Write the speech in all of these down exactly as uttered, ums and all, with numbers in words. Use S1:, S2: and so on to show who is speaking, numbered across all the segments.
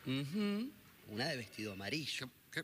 S1: Uh-huh. Una de vestido amarillo.
S2: ¿Qué?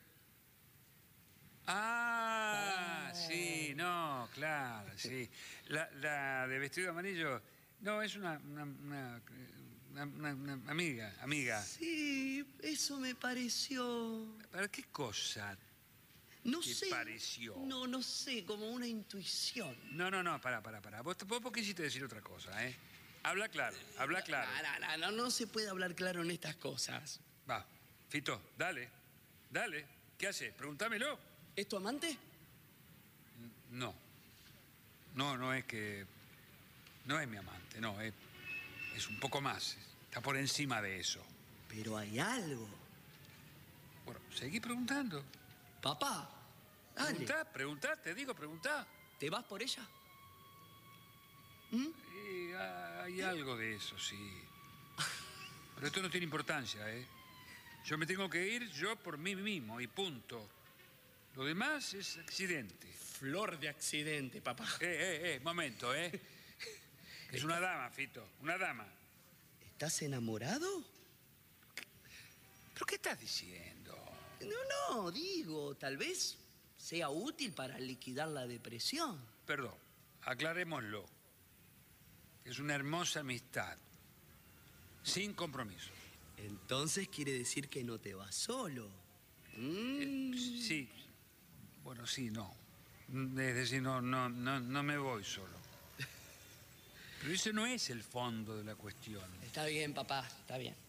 S2: Ah, oh. sí, no, claro, sí. La, la de vestido amarillo, no, es una, una, una, una, una amiga, amiga.
S1: Sí, eso me pareció.
S2: ¿Para qué cosa?
S1: No
S2: ¿Qué
S1: sé.
S2: pareció?
S1: No, no sé, como una intuición.
S2: No, no, no, pará, pará, pará. Vos, vos quisiste decir otra cosa, ¿eh? Habla claro, habla claro.
S1: No, no, no, no se puede hablar claro en estas cosas.
S2: Va, Fito, dale, dale. ¿Qué haces? Pregúntamelo.
S1: ¿Es tu amante?
S2: No. No, no es que... No es mi amante, no, es, es un poco más. Está por encima de eso.
S1: Pero hay algo.
S2: Bueno, seguí preguntando.
S1: Papá, dale.
S2: Preguntá, preguntá, te digo, preguntá.
S1: ¿Te vas por ella? ¿Mm?
S2: Eh, hay ¿Eh? algo de eso, sí. Pero esto no tiene importancia, ¿eh? Yo me tengo que ir yo por mí mismo y punto. Lo demás es accidente.
S1: Flor de accidente, papá.
S2: Eh, eh, eh, momento, ¿eh? Es una dama, Fito, una dama.
S1: ¿Estás enamorado?
S2: ¿Pero qué estás diciendo?
S1: No, no, digo, tal vez sea útil para liquidar la depresión.
S2: Perdón, aclarémoslo. Es una hermosa amistad, sin compromiso.
S1: Entonces quiere decir que no te vas solo.
S2: Mm. Eh, sí, bueno, sí, no. Es decir, no, no, no, no me voy solo. Pero ese no es el fondo de la cuestión.
S1: Está bien, papá, está bien.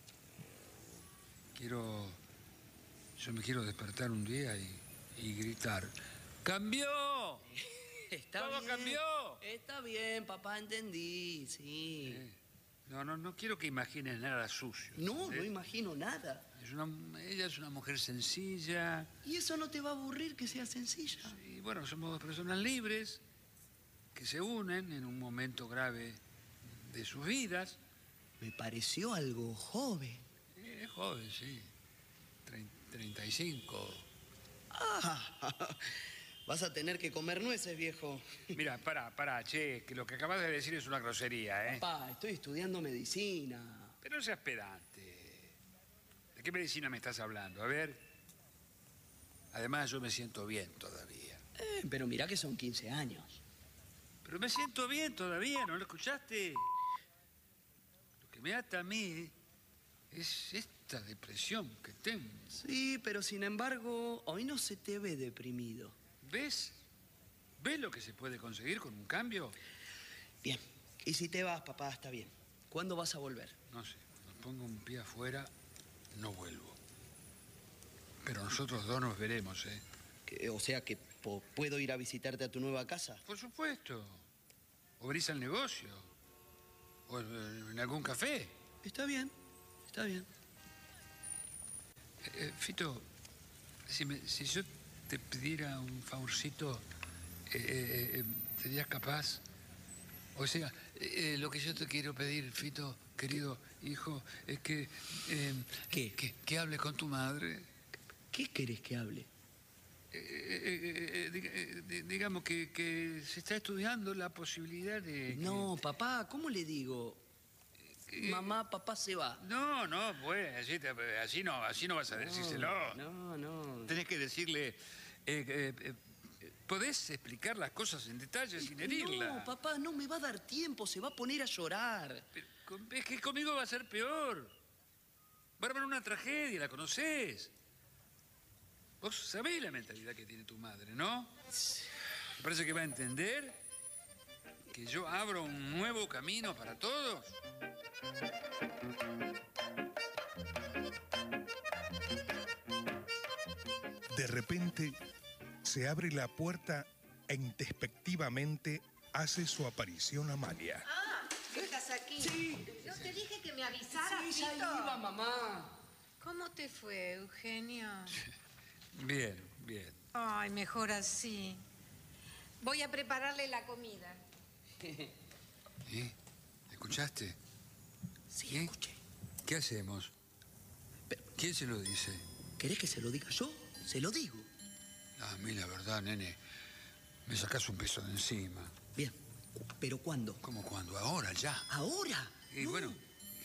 S2: Quiero... Yo me quiero despertar un día y, y gritar. ¡Cambió!
S1: Está
S2: ¡Todo
S1: bien.
S2: cambió!
S1: Está bien, papá, entendí, sí.
S2: Eh, no, no, no quiero que imagines nada sucio.
S1: No,
S2: ¿sabes?
S1: no imagino nada.
S2: Es una, ella es una mujer sencilla.
S1: ¿Y eso no te va a aburrir que sea sencilla?
S2: Sí, bueno, somos dos personas libres que se unen en un momento grave de sus vidas.
S1: Me pareció algo joven.
S2: Eh, es joven, sí. treinta y cinco.
S1: Ah, vas a tener que comer nueces, viejo.
S2: Mira, pará, pará, che, que lo que acabas de decir es una grosería, ¿eh?
S1: Papá, estoy estudiando medicina.
S2: Pero no seas pedante. ¿De qué medicina me estás hablando? A ver. Además, yo me siento bien todavía.
S1: Eh, pero mirá que son quince años.
S2: Pero me siento bien todavía, ¿no lo escuchaste? Lo que me ata a mí es esta depresión que tengo.
S1: Sí, pero sin embargo, hoy no se te ve deprimido.
S2: ¿Ves? ¿Ves lo que se puede conseguir con un cambio?
S1: Bien. Y si te vas, papá, está bien. ¿Cuándo vas a volver?
S2: No sé. Cuando pongo un pie afuera, no vuelvo. Pero nosotros dos nos veremos, ¿eh?
S1: Que, o sea que puedo ir a visitarte a tu nueva casa.
S2: Por supuesto. O venís al negocio. O en algún café.
S1: Está bien. Está bien.
S2: Eh, eh, Fito, si, me, si yo te pidiera un favorcito, eh, eh, eh, ¿serías capaz? O sea, eh, lo que yo te quiero pedir, Fito, querido hijo, es que... Eh,
S1: ¿Qué?
S2: Que, que hable con tu madre.
S1: ¿Qué querés que hable?
S2: Eh, eh, eh, eh, digamos que, que se está estudiando la posibilidad de...
S1: No,
S2: que...
S1: papá, ¿cómo le digo? Eh, Mamá, papá se va.
S2: No, no, pues, así, te, así no, así no vas a decírselo.
S1: No, no.
S2: Tenés que decirle, eh, eh, eh, podés explicar las cosas en detalle sin herirla.
S1: No, papá, no me va a dar tiempo, se va a poner a llorar.
S2: Pero, es que conmigo va a ser peor. Va a haber una tragedia, ¿la conocés? Vos sabés la mentalidad que tiene tu madre, ¿no? Me parece que va a entender que yo abro un nuevo camino para todos.
S3: De repente, se abre la puerta e introspectivamente hace su aparición Amalia.
S4: Ah, ¿estás aquí?
S1: Sí.
S4: ¿No te dije que me avisaras,
S1: Sí, ya
S4: Fito?
S1: iba, mamá.
S4: ¿Cómo te fue, Eugenio?
S2: Bien, bien.
S4: Ay, mejor así. Voy a prepararle la comida.
S2: ¿Y? ¿Escuchaste?
S1: Sí,
S2: ¿Eh?
S1: escuché.
S2: ¿Qué hacemos?
S1: Pero,
S2: ¿Quién se lo dice?
S1: ¿querés que se lo diga yo? Se lo digo.
S2: A mí la verdad, nene, me sacás un peso de encima.
S1: Bien, ¿pero cuándo?
S2: ¿Cómo cuándo? Ahora, ya.
S1: ¿Ahora?
S2: Y
S1: No.
S2: bueno, ¿qué, qué,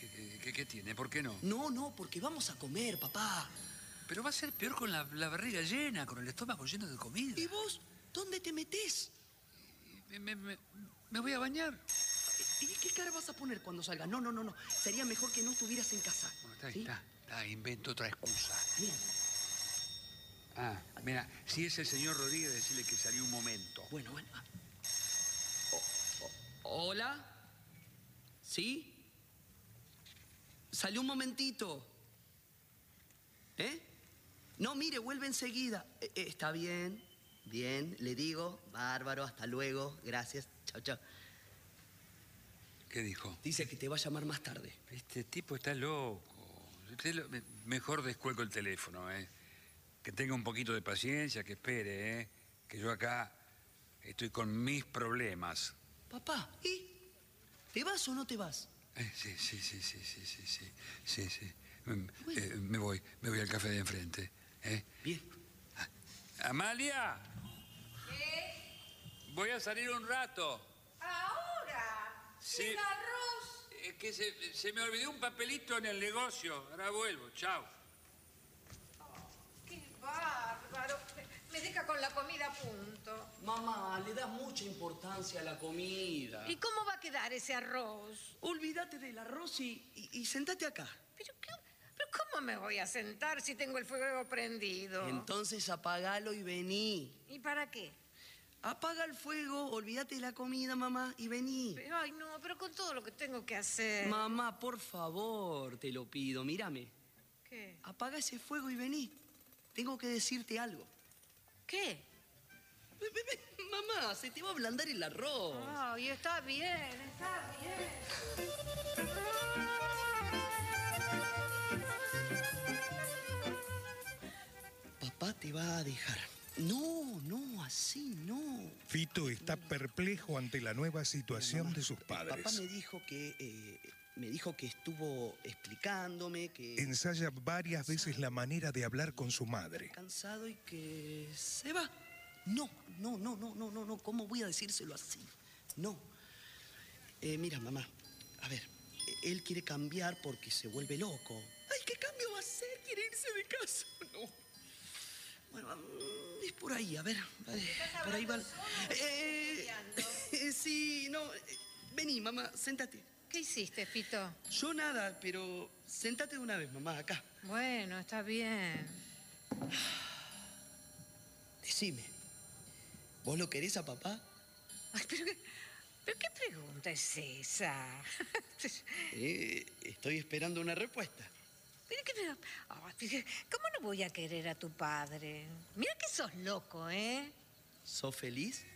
S2: ¿Qué, qué tiene? ¿Por qué no?
S1: No, no, porque vamos a comer, papá.
S2: Pero va a ser peor con la, la barriga llena, con el estómago lleno de comida.
S1: ¿Y vos dónde te metés?
S2: Me, me, me, me voy a bañar.
S1: ¿Y qué cara vas a poner cuando salgas? No, no, no, no. Sería mejor que no estuvieras en casa.
S2: Bueno, está ahí,
S1: ¿sí?
S2: está, está. Invento otra excusa.
S1: Bien.
S2: Ah, mira, si es el señor Rodríguez, decirle que salió un momento.
S1: Bueno, bueno. O- o- ¿Hola? ¿Sí? Salió un momentito. ¿Eh? No, mire, vuelve enseguida. Eh, eh, está bien, bien, le digo. Bárbaro, hasta luego. Gracias. Chao, chao.
S2: ¿Qué dijo?
S1: Dice que te va a llamar más tarde.
S2: Este tipo está loco. Usted lo- me- mejor descuelgo el teléfono, ¿eh? Que tenga un poquito de paciencia, que espere, ¿eh? Que yo acá estoy con mis problemas.
S1: Papá, ¿y? ¿Te vas o no te vas?
S2: Eh, sí, sí, sí, sí, sí, sí, sí, sí, sí. Mm, eh, me voy, me voy al café de enfrente, ¿eh?
S1: Bien.
S2: ¡Amalia!
S4: ¿Qué?
S2: Voy a salir un rato.
S4: ¿Ahora?
S2: Sí.
S4: ¿Sin arroz?
S2: Es que se, se me olvidó un papelito en el negocio. Ahora vuelvo, chao.
S4: ¡Qué bárbaro! Me, me deja con la comida a punto.
S1: Mamá, le das mucha importancia a la comida.
S4: ¿Y cómo va a quedar ese arroz?
S1: Olvídate del arroz y, y, y sentate acá.
S4: ¿Pero, qué- pero cómo me voy a sentar si tengo el fuego prendido?
S1: Entonces apagalo y vení.
S4: ¿Y para qué?
S1: Apaga el fuego, olvídate de la comida, mamá, y vení.
S4: Pero, ay, no, pero con todo lo que tengo que hacer.
S1: Mamá, por favor, te lo pido, mírame.
S4: ¿Qué?
S1: Apaga ese fuego y vení. Tengo que decirte algo.
S4: ¿Qué?
S1: Ve, ve, ve, mamá, se te va a ablandar el arroz.
S4: Ay, está bien, está bien.
S1: Papá te va a dejar. No, no, así no.
S3: Fito está perplejo ante la nueva situación
S1: Mamá,
S3: de sus
S1: Papá
S3: padres.
S1: me dijo que eh, me dijo que estuvo explicándome que
S3: Ensaya varias veces la manera de hablar con su madre.
S1: cansado y que se va. No, no, no, no, no, no, no. ¿Cómo voy a decírselo así? No. Eh, mira, mamá, a ver, él quiere cambiar porque se vuelve loco. Ay, ¿qué cambio va a hacer? ¿Quiere irse de casa? No. Bueno, mm, es por ahí, a ver. eh, por ahí va. el- Eh, eh, sí, no. eh, Vení, mamá, séntate.
S4: ¿Qué hiciste, Fito?
S1: Yo nada, pero séntate de una vez, mamá, acá.
S4: Bueno, está bien.
S1: Decime, ¿vos lo querés a papá?
S4: Ay, pero, qué- pero ¿qué pregunta es esa?
S1: Eh, estoy esperando una respuesta.
S4: Pero qué- pero- ay, pero, ¿cómo no voy a querer a tu padre? Mira que sos loco, ¿eh?
S1: ¿Sos feliz?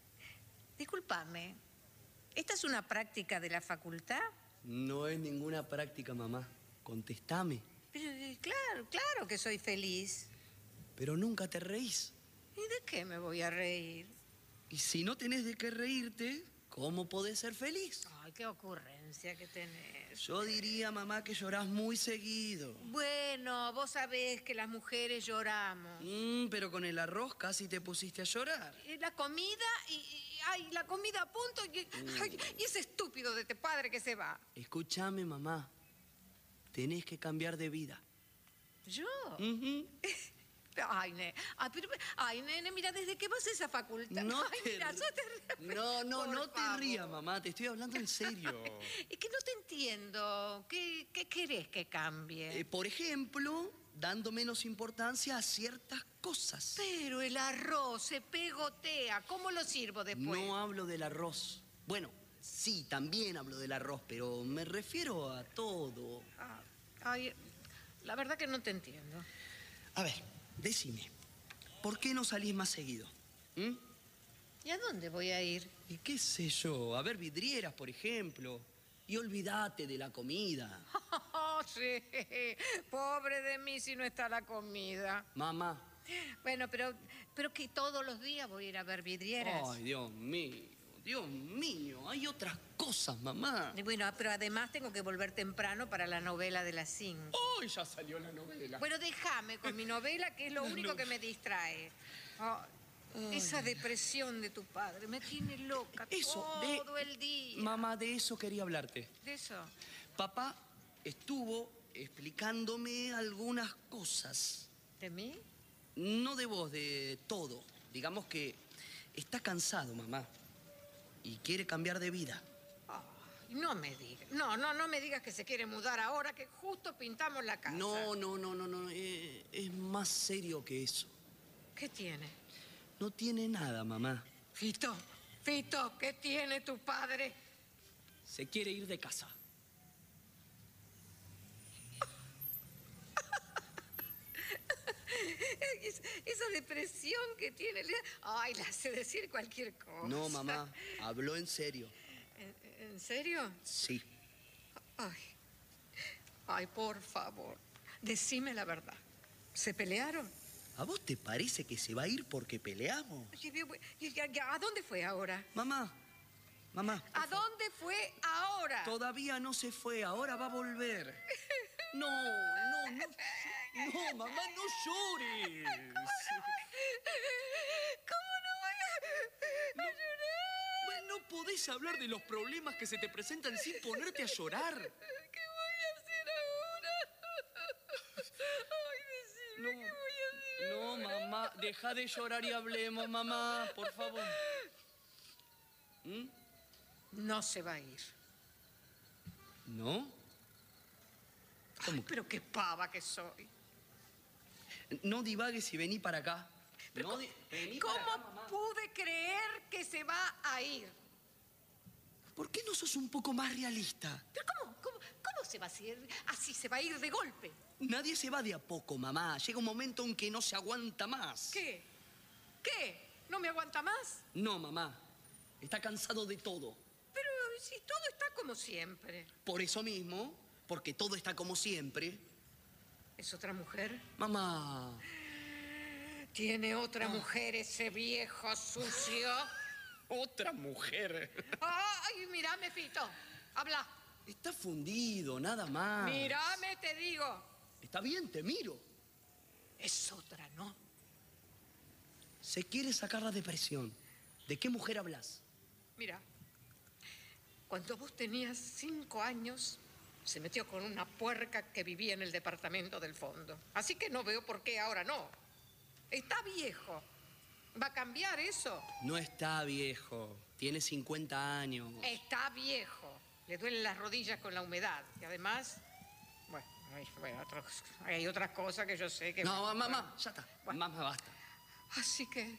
S4: Discúlpame. ¿Esta es una práctica de la facultad?
S1: No es ninguna práctica, mamá. Contestame.
S4: Pero, eh, claro, claro que soy feliz.
S1: Pero nunca te reís.
S4: ¿Y de qué me voy a reír?
S1: Y si no tenés de qué reírte, ¿cómo podés ser feliz?
S4: Ay, qué ocurrencia que tenés.
S1: Yo diría, mamá, que llorás muy seguido.
S4: Bueno, vos sabés que las mujeres lloramos.
S1: Mm, pero con el arroz casi te pusiste a llorar.
S4: Eh, La comida y, y- ay, la comida a punto y, ay, y ese estúpido de este padre que se va.
S1: Escúchame, mamá. Tenés que cambiar de vida.
S4: ¿Yo?
S1: Ujú.
S4: Ay, nene, ay, pero- ay, nene, mira, desde que vas a esa facultad.
S1: No
S4: ay,
S1: te
S4: mira,
S1: ri-
S4: yo te re-
S1: No, no,
S4: Por
S1: no te
S4: favor.
S1: rías, mamá. Te estoy hablando en serio.
S4: Es que no te entiendo. ¿Qué, qué querés que cambie?
S1: Eh, por ejemplo, dando menos importancia a ciertas cosas.
S4: Pero el arroz se pegotea. ¿Cómo lo sirvo después?
S1: No hablo del arroz. Bueno, sí, también hablo del arroz, pero me refiero a todo.
S4: Ah, ay, la verdad que no te entiendo.
S1: A ver, decime, ¿por qué no salís más seguido? ¿Mm?
S4: ¿Y a dónde voy a ir?
S1: Y qué sé yo, a ver vidrieras, por ejemplo. Y olvídate de la comida.
S4: Oh, sí. Pobre de mí si no está la comida.
S1: Mamá.
S4: Bueno, pero, pero que todos los días voy a ir a ver vidrieras.
S1: Ay, Dios mío, Dios mío, hay otras cosas, mamá.
S4: Y bueno, pero además tengo que volver temprano para la novela de las cinco.
S1: Ay, ya salió la novela.
S4: Bueno, déjame con mi novela, que es lo único que me distrae. Ay, esa depresión de tu padre me tiene loca
S1: Eso, de...
S4: todo el día.
S1: Mamá, de eso quería hablarte.
S4: ¿De eso?
S1: Papá estuvo explicándome algunas cosas.
S4: ¿De mí?
S1: No de vos, de todo. Digamos que está cansado, mamá. Y quiere cambiar de vida.
S4: Ay, no me digas. No, no, no me digas que se quiere mudar ahora que justo pintamos la casa.
S1: No, no, no, no, no. eh, es más serio que eso.
S4: ¿Qué tiene?
S1: No tiene nada, mamá.
S4: Fito, Fito, ¿qué tiene tu padre?
S1: Se quiere ir de casa.
S4: Es- Esa depresión que tiene, le- ay, le hace decir cualquier cosa.
S1: No, mamá. Habló en serio.
S4: ¿En, en serio?
S1: Sí.
S4: Ay, ay, por favor, decime la verdad. ¿Se pelearon?
S1: ¿A vos te parece que se va a ir porque peleamos?
S4: Oye, ¿y- y- y- ¿A dónde fue ahora?
S1: Mamá. Mamá.
S4: ¿A dónde fue ahora?
S1: Todavía no se fue. Ahora va a volver. No, no, no. No, mamá, no llores.
S4: ¿Cómo no voy a, a llorar?
S1: Bueno, no podés hablar de los problemas que se te presentan sin ponerte a llorar.
S4: ¿Qué voy a hacer ahora? Ay, decime,
S1: No,
S4: ¿qué voy a hacer
S1: no,
S4: ahora?
S1: mamá, deja de llorar y hablemos, mamá, por favor. ¿Mm?
S4: No se va a ir.
S1: ¿No?
S4: Ay, pero qué pava que soy.
S1: No divagues y vení para acá.
S4: Pero
S1: No
S4: ¿cómo,
S1: di- vení
S4: cómo
S1: para acá, mamá.
S4: pude creer que se va a ir?
S1: ¿Por qué no sos un poco más realista?
S4: ¿Pero cómo, cómo, cómo se va a ir? Así se va a ir de golpe.
S1: Nadie se va de a poco, mamá. Llega un momento en que no se aguanta más.
S4: ¿Qué? ¿Qué? ¿No me aguanta más?
S1: No, mamá. Está cansado de todo.
S4: Pero si todo está como siempre.
S1: Por eso mismo, porque todo está como siempre.
S4: ¿Es otra mujer?
S1: Mamá.
S4: ¿Tiene otra mujer ese viejo sucio?
S1: Otra mujer.
S4: ¡Ay, mírame, Fito! Habla.
S1: Está fundido, nada más.
S4: Mírame, te digo.
S1: Está bien, te miro.
S4: Es otra, ¿no?
S1: Se quiere sacar la depresión. ¿De qué mujer hablas?
S4: Mira, cuando vos tenías cinco años, se metió con una puerca que vivía en el departamento del fondo. Así que no veo por qué ahora no. Está viejo. ¿Va a cambiar eso?
S1: No está viejo. Tiene cincuenta años.
S4: Está viejo. Le duelen las rodillas con la humedad. Y además, bueno, hay, bueno, otros- hay otras cosas que yo sé que...
S1: No, mamá,
S4: bueno.
S1: ya está.
S4: Bueno.
S1: Mamá, basta.
S4: Así que...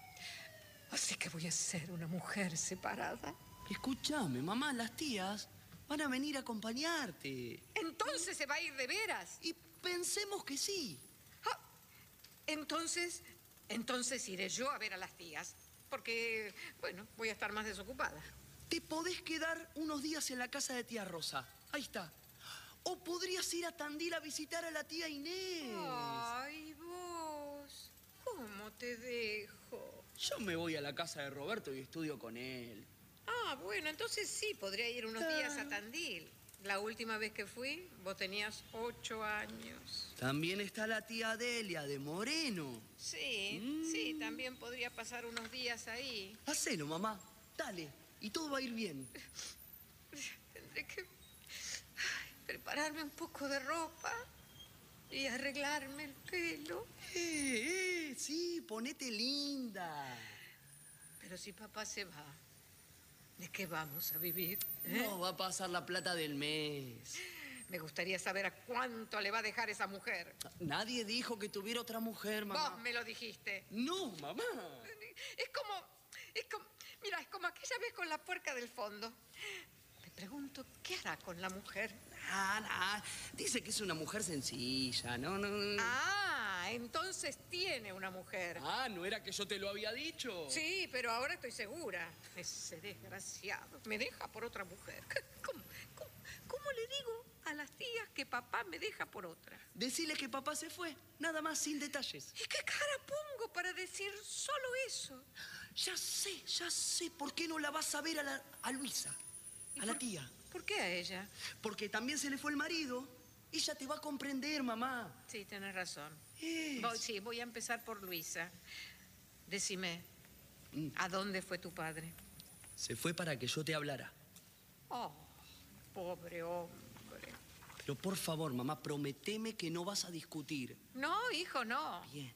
S4: Así que voy a ser una mujer separada.
S1: Escúchame, mamá, las tías van a venir a acompañarte.
S4: Entonces se va a ir de veras.
S1: Y pensemos que sí.
S4: Ah, entonces, entonces iré yo a ver a las tías. Porque, bueno, voy a estar más desocupada.
S1: Te podés quedar unos días en la casa de tía Rosa. Ahí está. O podrías ir a Tandil a visitar a la tía Inés.
S4: Ay, vos, ¿cómo te dejo?
S1: Yo me voy a la casa de Roberto y estudio con él.
S4: Ah, bueno, entonces sí, podría ir unos días a Tandil. La última vez que fui, vos tenías ocho años.
S1: También está la tía Delia de Moreno.
S4: Sí, sí, también podría pasar unos días ahí.
S1: Hacelo, mamá. Dale. Y todo va a ir bien.
S4: Tendré que ay, prepararme un poco de ropa y arreglarme el pelo.
S1: Eh, eh, sí, ponete linda.
S4: Pero si papá se va, ¿de qué vamos a vivir? ¿Eh?
S1: No va a pasar la plata del mes.
S4: Me gustaría saber a cuánto le va a dejar esa mujer.
S1: Nadie dijo que tuviera otra mujer, mamá.
S4: Vos me lo dijiste.
S1: No, mamá.
S4: Es como, es como, mira, es como aquella vez con la puerca del fondo. Me pregunto, ¿qué hará con la mujer?
S1: Ah, nah. Dice que es una mujer sencilla. No, no, no.
S4: Ah, entonces tiene una mujer.
S1: Ah, ¿no era que yo te lo había dicho?
S4: Sí, pero ahora estoy segura. Ese desgraciado me deja por otra mujer. ¿Cómo, cómo, cómo le digo a las tías que papá me deja por otra?
S1: Decile que papá se fue. Nada más, sin detalles.
S4: ¿Y qué cara pongo para decir solo eso?
S1: Ya sé, ya sé. ¿Por qué no la vas a ver a, la, a Luisa? A la tía.
S4: ¿Por qué a ella?
S1: Porque también se le fue el marido. Ella te va a comprender, mamá.
S4: Sí, tienes razón.
S1: Es.
S4: Voy, sí, voy a empezar por Luisa. Decime,
S1: Mm.
S4: ¿a dónde fue tu padre?
S1: Se fue para que yo te hablara.
S4: Oh, pobre hombre.
S1: Pero por favor, mamá, prometeme que no vas a discutir.
S4: No, hijo, no.
S1: Bien.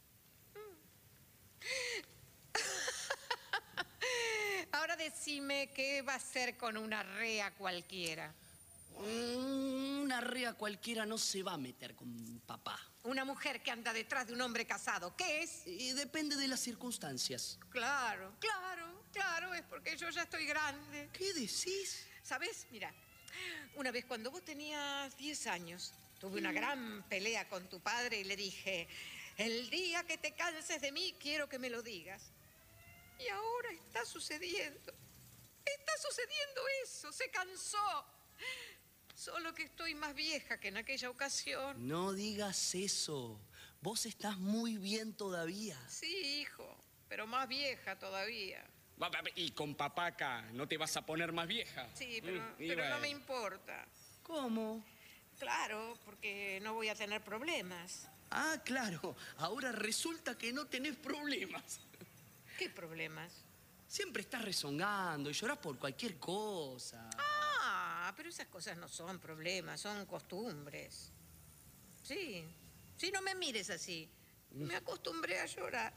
S4: Ahora decime qué va a hacer con una rea cualquiera.
S1: Una rea cualquiera no se va a meter con papá.
S4: Una mujer que anda detrás de un hombre casado, ¿qué es?
S1: Y depende de las circunstancias.
S4: Claro, claro, claro, es porque yo ya estoy grande.
S1: ¿Qué decís?
S4: ¿Sabes? Mira, una vez cuando vos tenías diez años, tuve una gran pelea con tu padre y le dije, el día que te canses de mí, quiero que me lo digas. Y ahora está sucediendo. Está sucediendo eso, se cansó. Solo que estoy más vieja que en aquella ocasión.
S1: No digas eso. Vos estás muy bien todavía.
S4: Sí, hijo, pero más vieja todavía.
S5: Y con papá acá, ¿no te vas a poner más vieja?
S4: Sí, pero,
S5: Mm, y
S4: pero no
S5: bueno.
S4: me importa.
S1: ¿Cómo?
S4: Claro, porque no voy a tener problemas.
S1: Ah, claro. Ahora resulta que no tenés problemas.
S4: ¿Qué problemas?
S1: Siempre estás rezongando y llorás por cualquier cosa.
S4: Ah, pero esas cosas no son problemas, son costumbres. Sí, sí, no me mires así. Me acostumbré a llorar.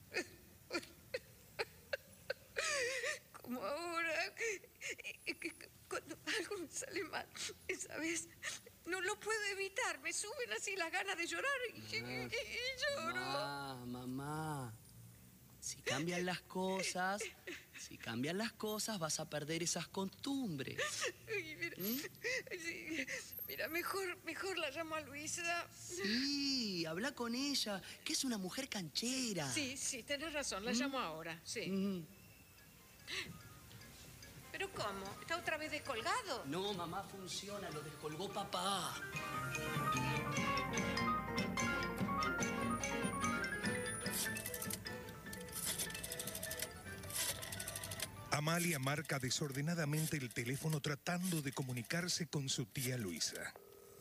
S4: Como ahora, cuando algo me sale mal, ¿sabes? No lo puedo evitar, me suben así las ganas de llorar y, y- y lloro.
S1: Mamá, mamá. Si cambian las cosas, si cambian las cosas, vas a perder esas costumbres.
S4: Ay, mira, sí, mira, mejor, mejor la llamo a Luisa.
S1: Sí, habla con ella, que es una mujer canchera.
S4: Sí, sí, tenés razón, la llamo ahora, sí.
S1: Mm.
S4: ¿Pero cómo? ¿Está otra vez descolgado?
S1: No, mamá, funciona, lo descolgó papá.
S3: Amalia marca desordenadamente el teléfono tratando de comunicarse con su tía Luisa.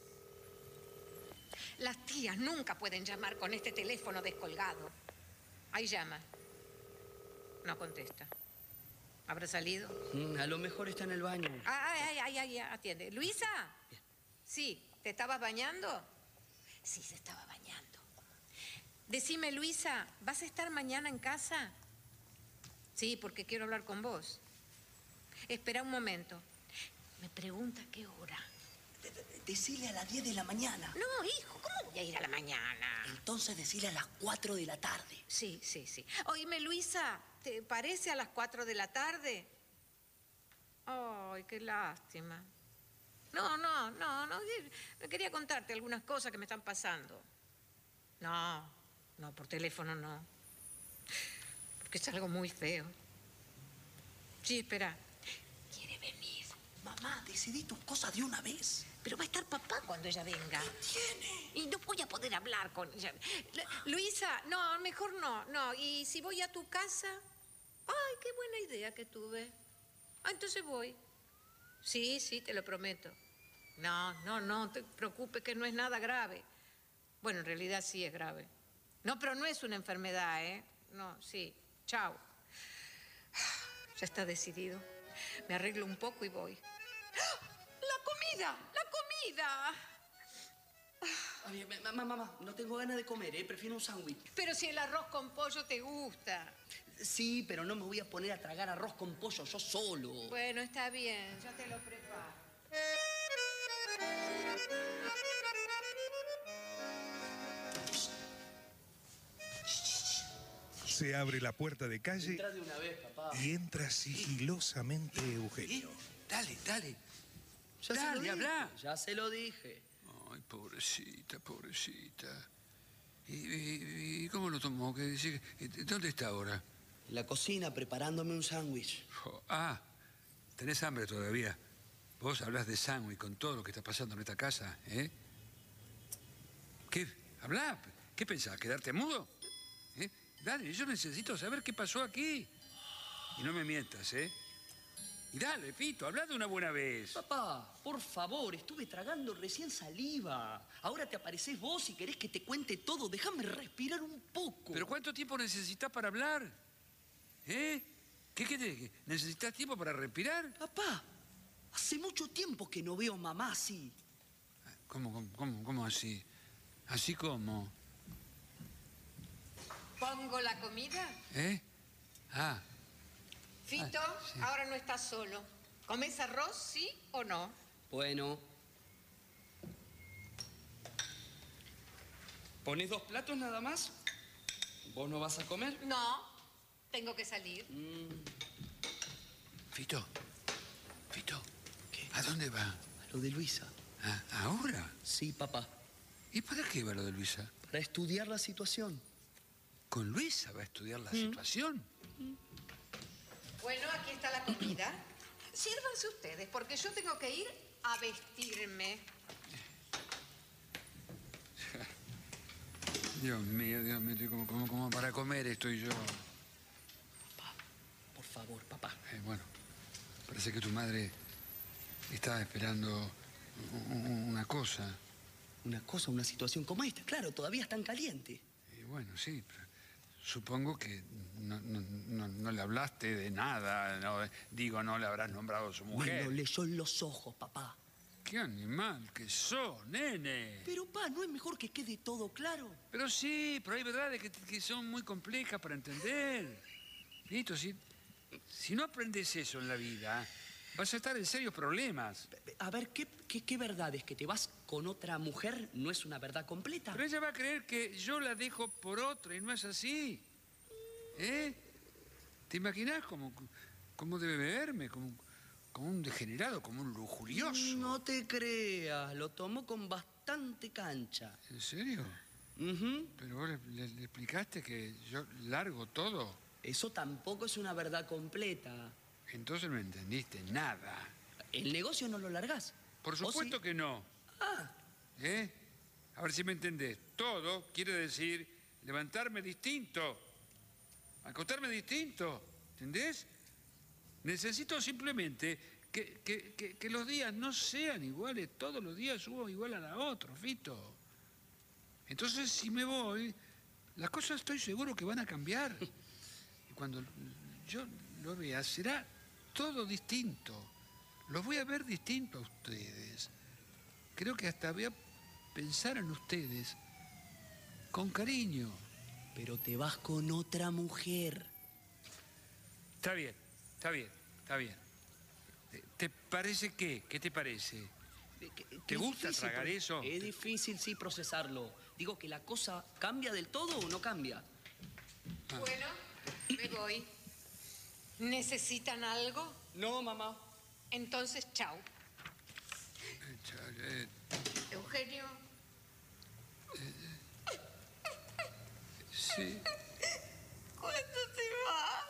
S4: Las tías nunca pueden llamar con este teléfono descolgado. Ahí llama. No contesta. ¿Habrá salido?
S1: Mm, a lo mejor está en el baño.
S4: Ay, ay, ay, ay, ay, atiende. ¿Luisa? Sí, ¿te estabas bañando? Sí, se estaba bañando. Decime, Luisa, ¿vas a estar mañana en casa? Sí, porque quiero hablar con vos. Espera un momento. Me pregunta qué hora.
S1: Decile a las diez de la mañana.
S4: No, hijo, ¿cómo voy a ir a la mañana?
S1: Entonces decile a las cuatro de la tarde.
S4: Sí, sí, sí. Oíme, Luisa, ¿te parece a las cuatro de la tarde? Ay, qué lástima. No, no, no, no. Quería contarte algunas cosas que me están pasando. No, no, por teléfono no. Porque es algo muy feo. Sí, espera. Quiere venir.
S1: Mamá, decidí tus cosas de una vez.
S4: Pero va a estar papá cuando ella venga.
S1: Tiene.
S4: Y no voy a poder hablar con ella. Lu- Luisa, no, mejor no, no. Y si voy a tu casa, ay, qué buena idea que tuve. Ah, entonces voy. Sí, sí, te lo prometo. No, no, no te preocupes que no es nada grave. Bueno, en realidad sí es grave. No, pero no es una enfermedad, ¿eh? No, sí. Chao. Ya está decidido. Me arreglo un poco y voy. ¡La comida! ¡La comida!
S1: Ay, mamá, mamá, no tengo ganas de comer, ¿eh? Prefiero un sándwich.
S4: Pero si el arroz con pollo te gusta.
S1: Sí, pero no me voy a poner a tragar arroz con pollo yo solo.
S4: Bueno, está bien, ya te lo preparo.
S3: Se abre la puerta de calle
S1: Entrá de una vez, papá.
S3: y entra sigilosamente Eugenio.
S2: Dale, dale.
S1: Ya se lo
S2: Dale,
S1: dije,
S2: habla.
S1: Ya se lo dije.
S2: Ay, pobrecita, pobrecita. ¿Y, y- y cómo lo tomó? ¿Qué dice? ¿Dónde está ahora?
S1: En la cocina preparándome un sándwich.
S2: Jo, Ah, tenés hambre todavía. Vos hablas de sándwich con todo lo que está pasando en esta casa, ¿eh? ¿Qué? ¿Hablá? ¿Qué pensás? ¿Quedarte mudo? ¿Eh? Dale, yo necesito saber qué pasó aquí. Y no me mientas, ¿eh? Y dale, Pito, habla de una buena vez.
S1: Papá, por favor, estuve tragando recién saliva. Ahora te aparecés vos y querés que te cuente todo. Déjame respirar un poco.
S2: ¿Pero cuánto tiempo necesitas para hablar? ¿Eh? ¿Qué querés? ¿Necesitas tiempo para respirar?
S1: Papá, hace mucho tiempo que no veo a mamá así.
S2: ¿Cómo, cómo, cómo, cómo así? ¿Así como?
S4: ¿Pongo la comida?
S2: ¿Eh? Ah,
S4: Fito,
S2: Ah, sí.
S4: ahora no estás solo. ¿Comes arroz, sí o no?
S5: Bueno. ¿Pones dos platos nada más? ¿Vos no vas a comer?
S4: No, tengo que salir.
S2: Fito, Fito,
S1: ¿Qué?
S2: ¿a dónde va?
S1: A lo de Luisa.
S2: ¿Ah, ¿Ahora?
S1: Sí, papá.
S2: ¿Y para qué va lo de Luisa?
S1: Para estudiar la situación.
S2: ¿Con Luisa va a estudiar la situación?
S4: Bueno, aquí está la comida. Sírvanse ustedes, porque yo tengo que ir a vestirme.
S2: Dios mío, Dios mío, estoy como, como, como para comer estoy yo.
S1: Papá, por favor, papá.
S2: Eh, bueno, parece que tu madre estaba esperando u- u- una cosa.
S1: Una cosa, una situación como esta. Claro, todavía es tan caliente.
S2: Y bueno, sí, pero supongo que no, no, no, no le hablaste de nada. No, digo, no le habrás nombrado a su
S1: Me
S2: mujer.
S1: lo leyó en los ojos, papá.
S2: ¡Qué animal que sos, nene!
S1: Pero, pa, ¿no es mejor que quede todo claro?
S2: Pero sí, pero hay verdades que, que son muy complejas para entender. Listo, si, si no aprendes eso en la vida, vas a estar en serios problemas.
S1: A ver, ¿qué, qué, qué verdad es? ¿Que te vas con otra mujer no es una verdad completa?
S2: Pero ella va a creer que yo la dejo por otra y no es así. ¿Eh? ¿Te imaginas cómo, cómo debe verme? Como, como un degenerado, como un lujurioso.
S1: No te creas, lo tomó con bastante cancha.
S2: ¿En serio?
S1: Ujú.
S2: Pero vos le, le- le explicaste que yo largo todo.
S1: Eso tampoco es una verdad completa.
S2: Entonces no entendiste nada.
S1: El negocio no lo largás.
S2: Por
S1: ¿O
S2: supuesto
S1: sí?
S2: que no.
S1: Ah,
S2: ¿Eh? A ver si me entendés. Todo quiere decir levantarme distinto, acostarme distinto, ¿entendés? Necesito simplemente que, que- que- que los días no sean iguales, todos los días subo igual a la otra, Fito. Entonces, si me voy, las cosas estoy seguro que van a cambiar. Y cuando yo lo vea, será todo distinto. Los voy a ver distinto a ustedes. Creo que hasta voy a pensar en ustedes con cariño.
S1: pero te vas con otra mujer.
S2: Está bien, está bien, está bien. ¿Te- ¿Te parece qué? ¿Qué te parece?
S1: Eh, que- que
S2: ¿Te
S1: es
S2: gusta
S1: difícil
S2: tragar
S1: pro-
S2: eso?
S1: Es difícil, sí, procesarlo. Digo que la cosa cambia del todo o no cambia.
S4: Bueno, me voy. ¿Necesitan algo?
S5: No, mamá.
S4: Entonces, chao.
S2: Eh, Chalet,
S4: Eugenio,
S2: sí.
S4: ¿cuándo te vas?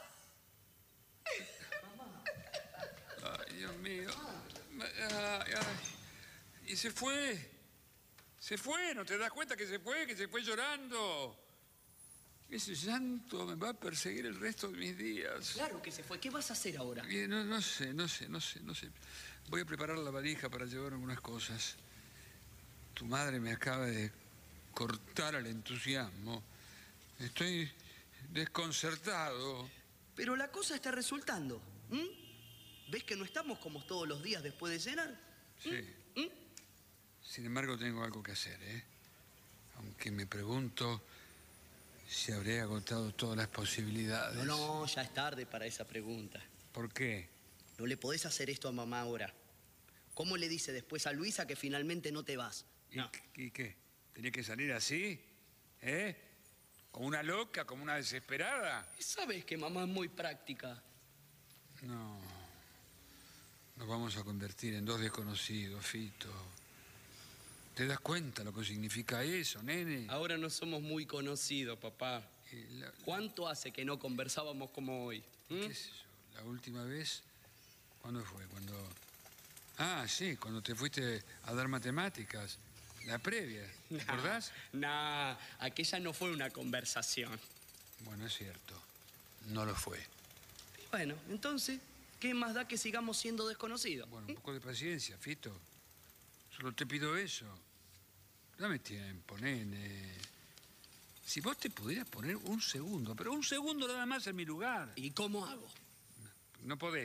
S2: Ay, Dios mío. Ay, ay. Y se fue. Se fue, ¿no te das cuenta que se fue? Que se fue llorando. Ese llanto me va a perseguir el resto de mis días.
S1: Claro que se fue. ¿Qué vas a hacer ahora?
S2: Y no, no sé, no sé, no sé, no sé. Voy a preparar la valija para llevar algunas cosas. Tu madre me acaba de cortar el entusiasmo. Estoy desconcertado.
S1: Pero la cosa está resultando. ¿M? ¿Ves que no estamos como todos los días después de cenar?
S2: Sí.
S1: ¿Mm?
S2: Sin embargo, tengo algo que hacer, ¿eh? Aunque me pregunto si habré agotado todas las posibilidades.
S1: No, no, ya es tarde para esa pregunta.
S2: ¿Por qué?
S1: No le podés hacer esto a mamá ahora. ¿Cómo le dice después a Luisa que finalmente no te vas?
S2: ¿Y, y qué? ¿Tenía que salir así? ¿Eh? ¿Como una loca, como una desesperada?
S1: Sabes que mamá es muy práctica.
S2: No. Nos vamos a convertir en dos desconocidos, Fito. ¿Te das cuenta lo que significa eso, nene?
S5: Ahora no somos muy conocidos, papá.
S2: Eh, la-
S5: ¿Cuánto hace que no conversábamos como hoy? ¿Mm?
S2: ¿Qué sé yo? La última vez, ¿cuándo fue? Cuando... Ah, sí, cuando te fuiste a dar matemáticas. La previa, ¿te acordás?
S5: Nah, aquella no fue una conversación.
S2: Bueno, es cierto. No lo fue.
S1: Bueno, entonces, ¿qué más da que sigamos siendo desconocidos?
S2: Bueno, un poco de paciencia, Fito. Solo te pido eso. Dame tiempo, nene. Si vos te pudieras poner un segundo, pero un segundo nada más en mi lugar.
S1: ¿Y cómo hago?
S2: No podés.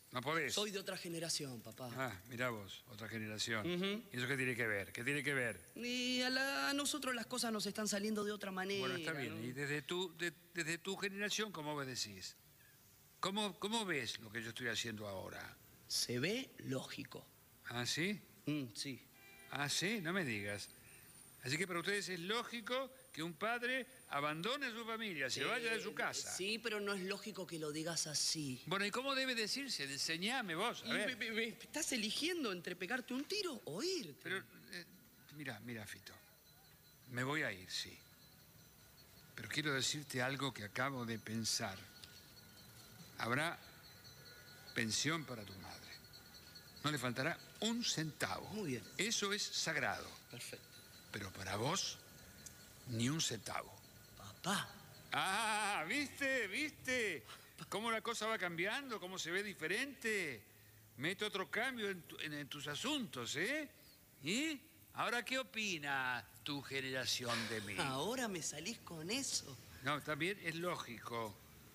S2: No podés.
S1: Soy de otra generación, papá.
S2: Ah, mirá vos, otra generación.
S1: Ujú.
S2: ¿Y eso qué tiene que ver? ¿Qué tiene que ver?
S1: Y a, la- a nosotros las cosas nos están saliendo de otra manera.
S2: Bueno, está bien.
S1: ¿no?
S2: Y desde tu, de- desde tu generación, ¿cómo vos decís? ¿Cómo, ¿Cómo ves lo que yo estoy haciendo ahora?
S1: Se ve lógico.
S2: ¿Ah, sí?
S1: Mm, sí.
S2: Ah, sí, no me digas. Así que para ustedes es lógico que un padre abandone a su familia, se vaya de su casa.
S1: Sí, pero no es lógico que lo digas así.
S2: Bueno, ¿y cómo debe decirse? Enseñame vos, a
S1: Y
S2: ver.
S1: ve- ve- ve, ¿Estás eligiendo entre pegarte un tiro o irte?
S2: Pero, eh, mira, mira, Fito. Me voy a ir, sí. Pero quiero decirte algo que acabo de pensar. Habrá pensión para tu madre. No le faltará un centavo.
S1: Muy bien.
S2: Eso es sagrado.
S1: Perfecto.
S2: Pero para vos, ni un centavo.
S1: Papá,
S2: Ah, ¿viste? ¿Viste? ¿Cómo la cosa va cambiando? ¿Cómo se ve diferente? Mete otro cambio en, tu- en- en tus asuntos, ¿eh? ¿Y ahora qué opina tu generación de mí?
S1: ahora me salís con eso.
S2: No, también es lógico.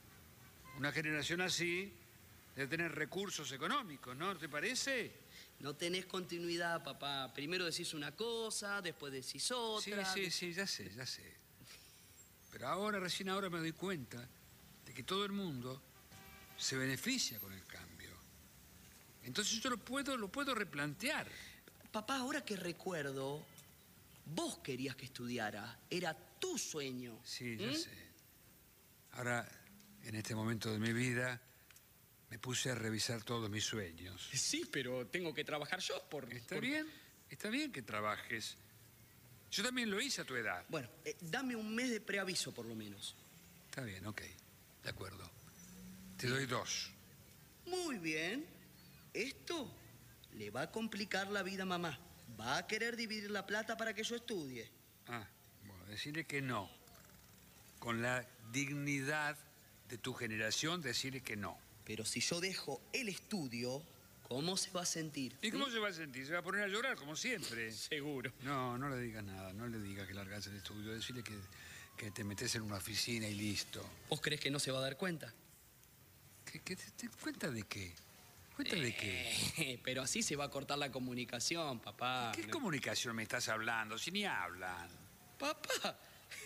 S2: Una generación así debe tener recursos económicos, ¿no te parece?
S1: No tenés continuidad, papá. Primero decís una cosa, después decís
S2: Sí,
S1: otra.
S2: sí, sí, ya sé, ya sé. Pero ahora, recién ahora me doy cuenta de que todo el mundo se beneficia con el cambio. Entonces yo lo puedo, lo puedo replantear.
S1: Papá, ahora que recuerdo, vos querías que estudiara. Era tu sueño.
S2: Sí, ya
S1: ¿Mm?
S2: sé. Ahora, en este momento de mi vida, me puse a revisar todos mis sueños.
S5: Sí, pero tengo que trabajar yo por...
S2: Está
S5: por-
S2: bien, está bien que trabajes. Yo también lo hice a tu edad.
S1: Bueno, eh, dame un mes de preaviso, por lo menos.
S2: Está bien, ok. De acuerdo. Te doy dos.
S1: Muy bien. Esto le va a complicar la vida a mamá. Va a querer dividir la plata para que yo estudie.
S2: Ah, bueno, decirle que no. Con la dignidad de tu generación, decirle que no.
S1: Pero si yo dejo el estudio, ¿cómo se va a sentir?
S2: ¿Y cómo se va a sentir? Se va a poner a llorar, como siempre.
S5: Seguro.
S2: No, no le digas nada. No le digas que largas el estudio. Decirle que, que te metes en una oficina y listo.
S1: ¿Vos crees que no se va a dar cuenta?
S2: ¿Qué, qué te, te- ¿Cuenta de qué? ¿Cuenta de qué?
S1: Eh, pero así se va a cortar la comunicación, papá.
S2: ¿Qué
S1: ¿no?
S2: comunicación me estás hablando? Si ni hablan.
S1: Papá,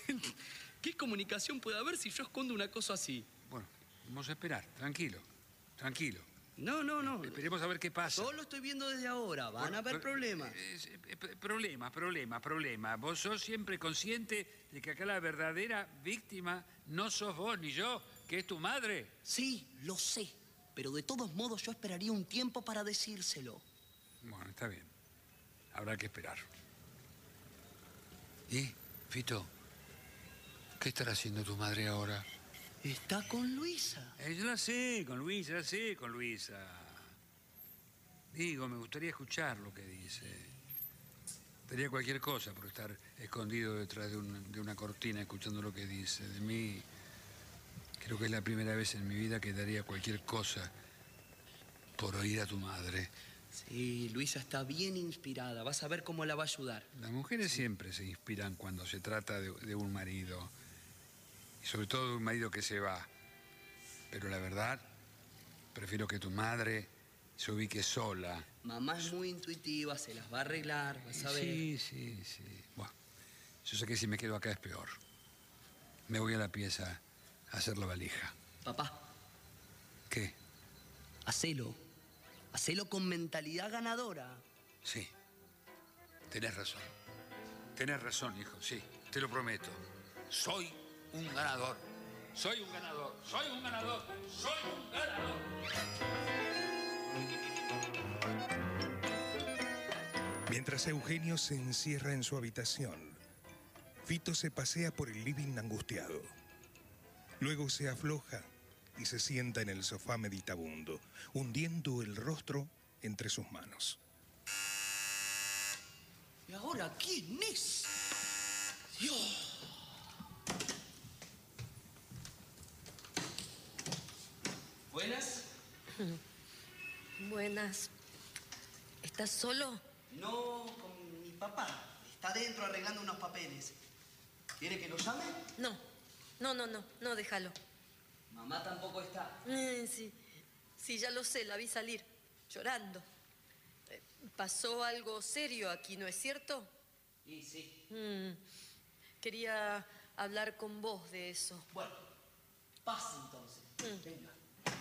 S1: ¿qué comunicación puede haber si yo escondo una cosa así?
S2: Bueno, vamos a esperar. Tranquilo. Tranquilo.
S1: No, no, no.
S2: Esperemos a ver qué pasa.
S1: Yo lo estoy viendo desde ahora. Van a haber
S2: Bueno,
S1: problemas.
S2: eh, eh, eh, Problemas, problemas, problemas. Vos sos siempre consciente de que acá la verdadera víctima no sos vos ni yo, que es tu madre.
S1: Sí, lo sé. Pero de todos modos yo esperaría un tiempo para decírselo.
S2: Bueno, está bien. Habrá que esperar. ¿Y, Fito? ¿Qué estará haciendo tu madre ahora?
S1: Está con Luisa.
S2: Eh, yo la sé, con Luisa, la sé, con Luisa. Digo, me gustaría escuchar lo que dice. Daría cualquier cosa por estar escondido detrás de, un- de una cortina escuchando lo que dice. De mí, creo que es la primera vez en mi vida que daría cualquier cosa por oír a tu madre.
S1: Sí, Luisa está bien inspirada. Vas a ver cómo la va a ayudar.
S2: Las mujeres siempre se inspiran cuando se trata de, de un marido. Y sobre todo de un marido que se va. Pero la verdad, prefiero que tu madre se ubique sola.
S1: Mamá es muy intuitiva, se las va a arreglar, vas a ver.
S2: Sí, sí, sí. Bueno, yo sé que si me quedo acá es peor. Me voy a la pieza a hacer la valija.
S1: Papá,
S2: ¿Qué?
S1: hacelo. Hacelo con mentalidad ganadora.
S2: Sí. Tenés razón. Tenés razón, hijo, sí. Te lo prometo. Soy un ganador. Soy un ganador. Soy un ganador. Soy un ganador.
S3: Mientras Eugenio se encierra en su habitación, Fito se pasea por el living angustiado. Luego se afloja y se sienta en el sofá meditabundo, hundiendo el rostro entre sus manos.
S1: ¿Y ahora quién es? Dios. Buenas.
S6: Buenas. ¿Estás solo?
S1: No, con mi papá. Está adentro arreglando unos papeles. ¿Quiere que lo llame?
S6: No. No, no, no. No, déjalo.
S1: Mamá tampoco está.
S6: Eh, sí. sí, ya lo sé, la vi salir, llorando. Eh, Pasó algo serio aquí, ¿no es cierto?
S1: Y sí.
S6: Mm, Quería hablar con vos de eso.
S1: Bueno, pase entonces.
S6: Mm.
S1: Venga.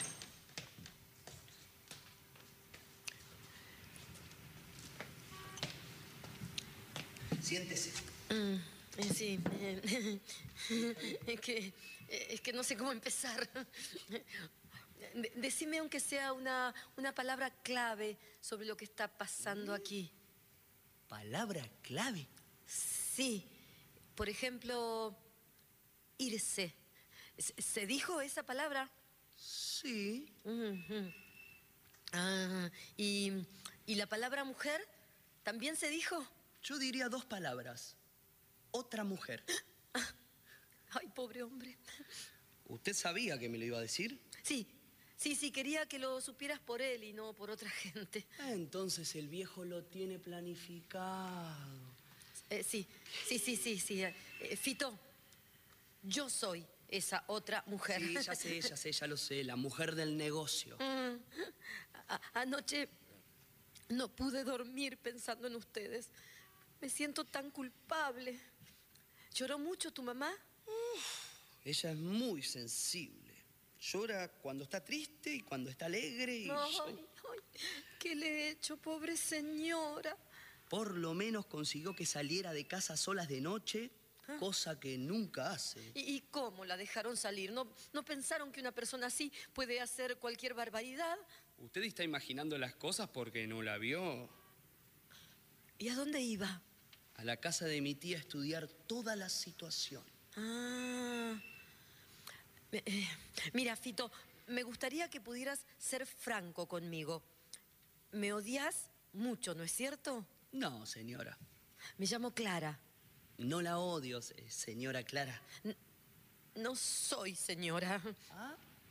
S1: Siéntese.
S6: Mm, eh, sí, eh, es que, eh, es que no sé cómo empezar. De- decime aunque sea una, una palabra clave sobre lo que está pasando aquí.
S1: Palabra clave.
S6: Sí, por ejemplo, irse. ¿Se, se dijo esa palabra?
S1: Sí.
S6: Ujú. Ah, y, ¿y la palabra mujer también se dijo?
S1: Yo diría dos palabras. Otra mujer.
S6: Ay, pobre hombre.
S1: ¿Usted sabía que me lo iba a decir?
S6: Sí, sí, sí, quería que lo supieras por él y no por otra gente.
S1: Ah, entonces el viejo lo tiene planificado.
S6: Eh, sí, sí, sí, sí, sí. Eh, Fito, yo soy esa otra mujer.
S1: Sí, ya sé, ya sé, ya lo sé. La mujer del negocio.
S6: Mm. A- anoche no pude dormir pensando en ustedes. Me siento tan culpable. ¿Lloró mucho tu mamá?
S1: Ella es muy sensible. Llora cuando está triste y cuando está alegre. Y
S6: Ay,
S1: yo-
S6: ay, ¿qué le he hecho, pobre señora?
S1: por lo menos consiguió que saliera de casa a solas de noche, cosa que nunca hace.
S6: ¿Y, y cómo la dejaron salir? ¿No, ¿No pensaron que una persona así puede hacer cualquier barbaridad?
S5: Usted está imaginando las cosas porque no la vio.
S6: ¿Y a dónde iba?
S1: A la casa de mi tía a estudiar toda la situación.
S6: Ah. Eh, eh, Mira, Fito, me gustaría que pudieras ser franco conmigo. Me odias mucho, ¿no es cierto?
S1: No, señora.
S6: Me llamo Clara.
S1: No la odio, se- señora Clara.
S6: No soy señora.
S1: ¿Ah?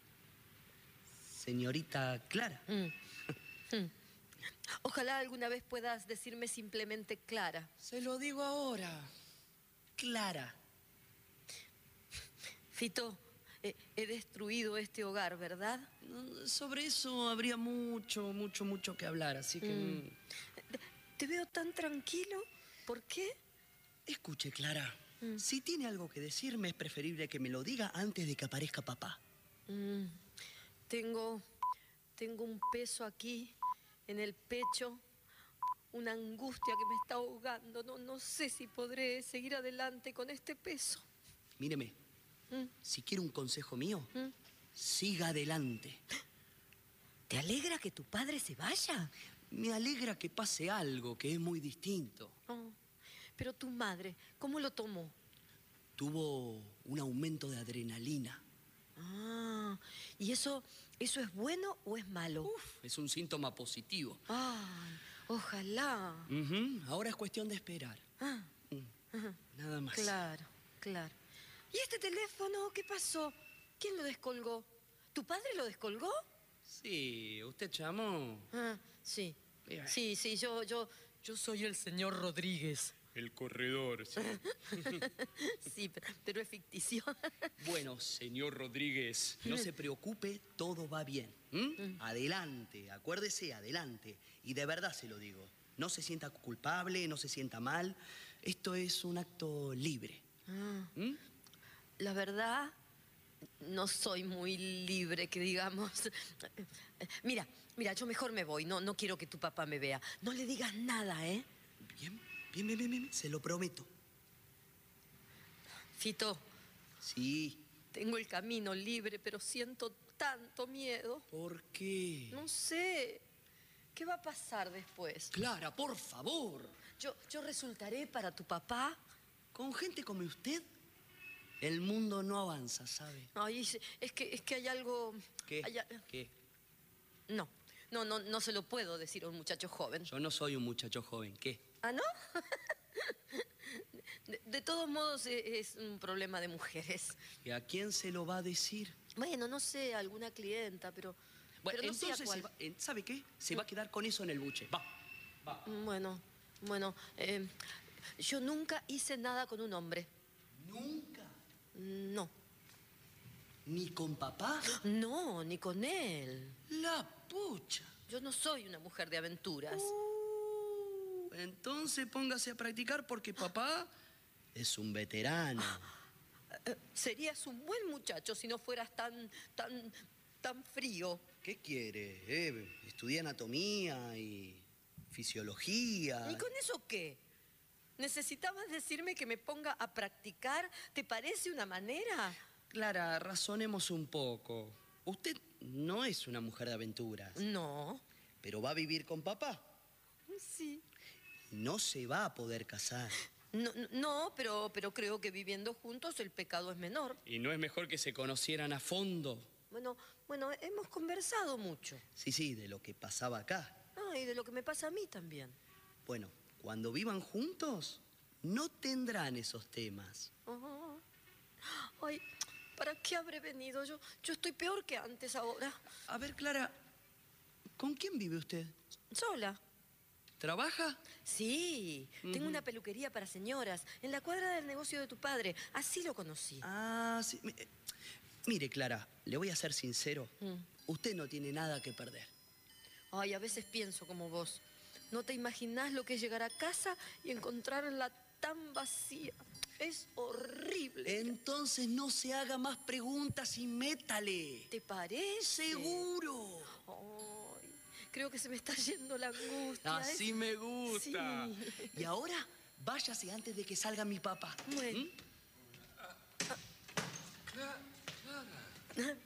S1: Señorita Clara.
S6: Mm. Mm. Ojalá alguna vez puedas decirme simplemente Clara.
S1: Se lo digo ahora. Clara.
S6: Fito, eh, he destruido este hogar, ¿verdad?
S1: No, sobre eso habría mucho, mucho, mucho que hablar, así que...
S6: Mm.
S1: mm.
S6: Te veo tan tranquilo. ¿Por qué?
S1: Escuche, Clara.
S6: Mm.
S1: Si tiene algo que decirme, es preferible que me lo diga antes de que aparezca papá.
S6: Mm, Tengo, tengo un peso aquí, en el pecho, una angustia que me está ahogando. No, no sé si podré seguir adelante con este peso.
S1: Míreme,
S6: Mm,
S1: si quiere un consejo mío,
S6: mm.
S1: siga adelante.
S6: ¿Te alegra que tu padre se vaya?
S1: Me alegra que pase algo que es muy distinto.
S6: Oh, pero tu madre, ¿cómo lo tomó?
S1: Tuvo un aumento de adrenalina.
S6: Ah, ¿y eso, eso es bueno o es malo?
S1: Uf, es un síntoma positivo.
S6: Ay, ojalá.
S1: Ujú, ahora es cuestión de esperar.
S6: Ah,
S1: Mm, Nada más.
S6: claro, claro. ¿Y este teléfono qué pasó? ¿Quién lo descolgó? ¿Tu padre lo descolgó?
S1: Sí, ¿usted llamó?
S6: Ah, sí.
S1: Bien.
S6: Sí, sí, yo, yo, yo soy el señor Rodríguez.
S5: El corredor, sí.
S6: Sí, pero, pero es ficticio.
S1: Bueno, señor Rodríguez, no se preocupe, todo va bien. ¿m? Adelante, acuérdese, adelante. Y de verdad se lo digo. No se sienta culpable, no se sienta mal. Esto es un acto libre.
S6: Ah,
S1: ¿m?
S6: la verdad, no soy muy libre, que digamos. Mira, mira, yo mejor me voy. No, no quiero que tu papá me vea. No le digas nada, ¿eh?
S1: Bien, bien, bien, bien, bien, se lo prometo.
S6: Fito,
S1: Sí.
S6: tengo el camino libre, pero siento tanto miedo.
S1: ¿Por qué?
S6: No sé. ¿Qué va a pasar después?
S1: Clara, por favor.
S6: Yo, yo resultaré para tu papá.
S1: Con gente como usted, el mundo no avanza, ¿sabe?
S6: Ay, es, es que, es que hay algo...
S1: ¿Qué?
S6: hay a-
S1: ¿Qué?
S6: No, no, no, no se lo puedo decir a un muchacho joven.
S1: Yo no soy un muchacho joven, ¿qué?
S6: ¿Ah, no? De, de todos modos, e- es un problema de mujeres.
S1: ¿Y a quién se lo va a decir?
S6: Bueno, no sé, alguna clienta, pero...
S1: Bueno,
S6: pero no sé a
S1: entonces,
S6: cuál.
S1: se va- eh, ¿sabe qué? Se va a quedar con eso en el buche. Va.
S6: Bueno, bueno, eh, yo nunca hice nada con un hombre.
S1: Nunca.
S6: No.
S1: ¿Ni con papá?
S6: No, ni con él.
S1: La pucha.
S6: Yo no soy una mujer de aventuras.
S1: Uh, entonces póngase a practicar porque papá es un veterano.
S6: Eh, Serías un buen muchacho si no fueras tan, tan, tan frío.
S1: ¿Qué quiere? Eh, estudié anatomía y fisiología.
S6: ¿Y con eso qué? ¿Necesitabas decirme que me ponga a practicar? ¿Te parece una manera?
S1: Clara, razonemos un poco. Usted no es una mujer de aventuras,
S6: No.
S1: pero va a vivir con papá.
S6: Sí.
S1: No se va a poder casar.
S6: No, no, pero, pero creo que viviendo juntos el pecado es menor.
S5: ¿Y no es mejor que se conocieran a fondo?
S6: Bueno, bueno, hemos conversado mucho.
S1: Sí, sí, de lo que pasaba acá.
S6: Ah, y de lo que me pasa a mí también.
S1: Bueno, cuando vivan juntos, no tendrán esos temas.
S6: Ajá. Ay, ¿para qué habré venido? Yo, yo estoy peor que antes ahora.
S1: A ver, Clara, ¿con quién vive usted?
S6: ¿Sola?
S1: ¿Trabaja?
S6: Sí, tengo una peluquería para señoras en la cuadra del negocio de tu padre. Así lo conocí.
S1: Ah, sí. Mi- eh, Mire, Clara, le voy a ser sincero.
S6: Mm.
S1: Usted no tiene nada que perder.
S6: Ay, a veces pienso como vos. No te imaginás lo que es llegar a casa y encontrarla tan vacía. Es horrible.
S1: Entonces no se haga más preguntas y métale.
S6: ¿Te parece?
S1: ¡Seguro!
S6: Ay, creo que se me está yendo la angustia.
S1: Así
S6: Es-
S1: me gusta.
S6: Sí.
S1: Y ahora, váyase antes de que salga mi papá.
S6: Bueno.
S1: ¿Mm?
S2: Clara, Clara.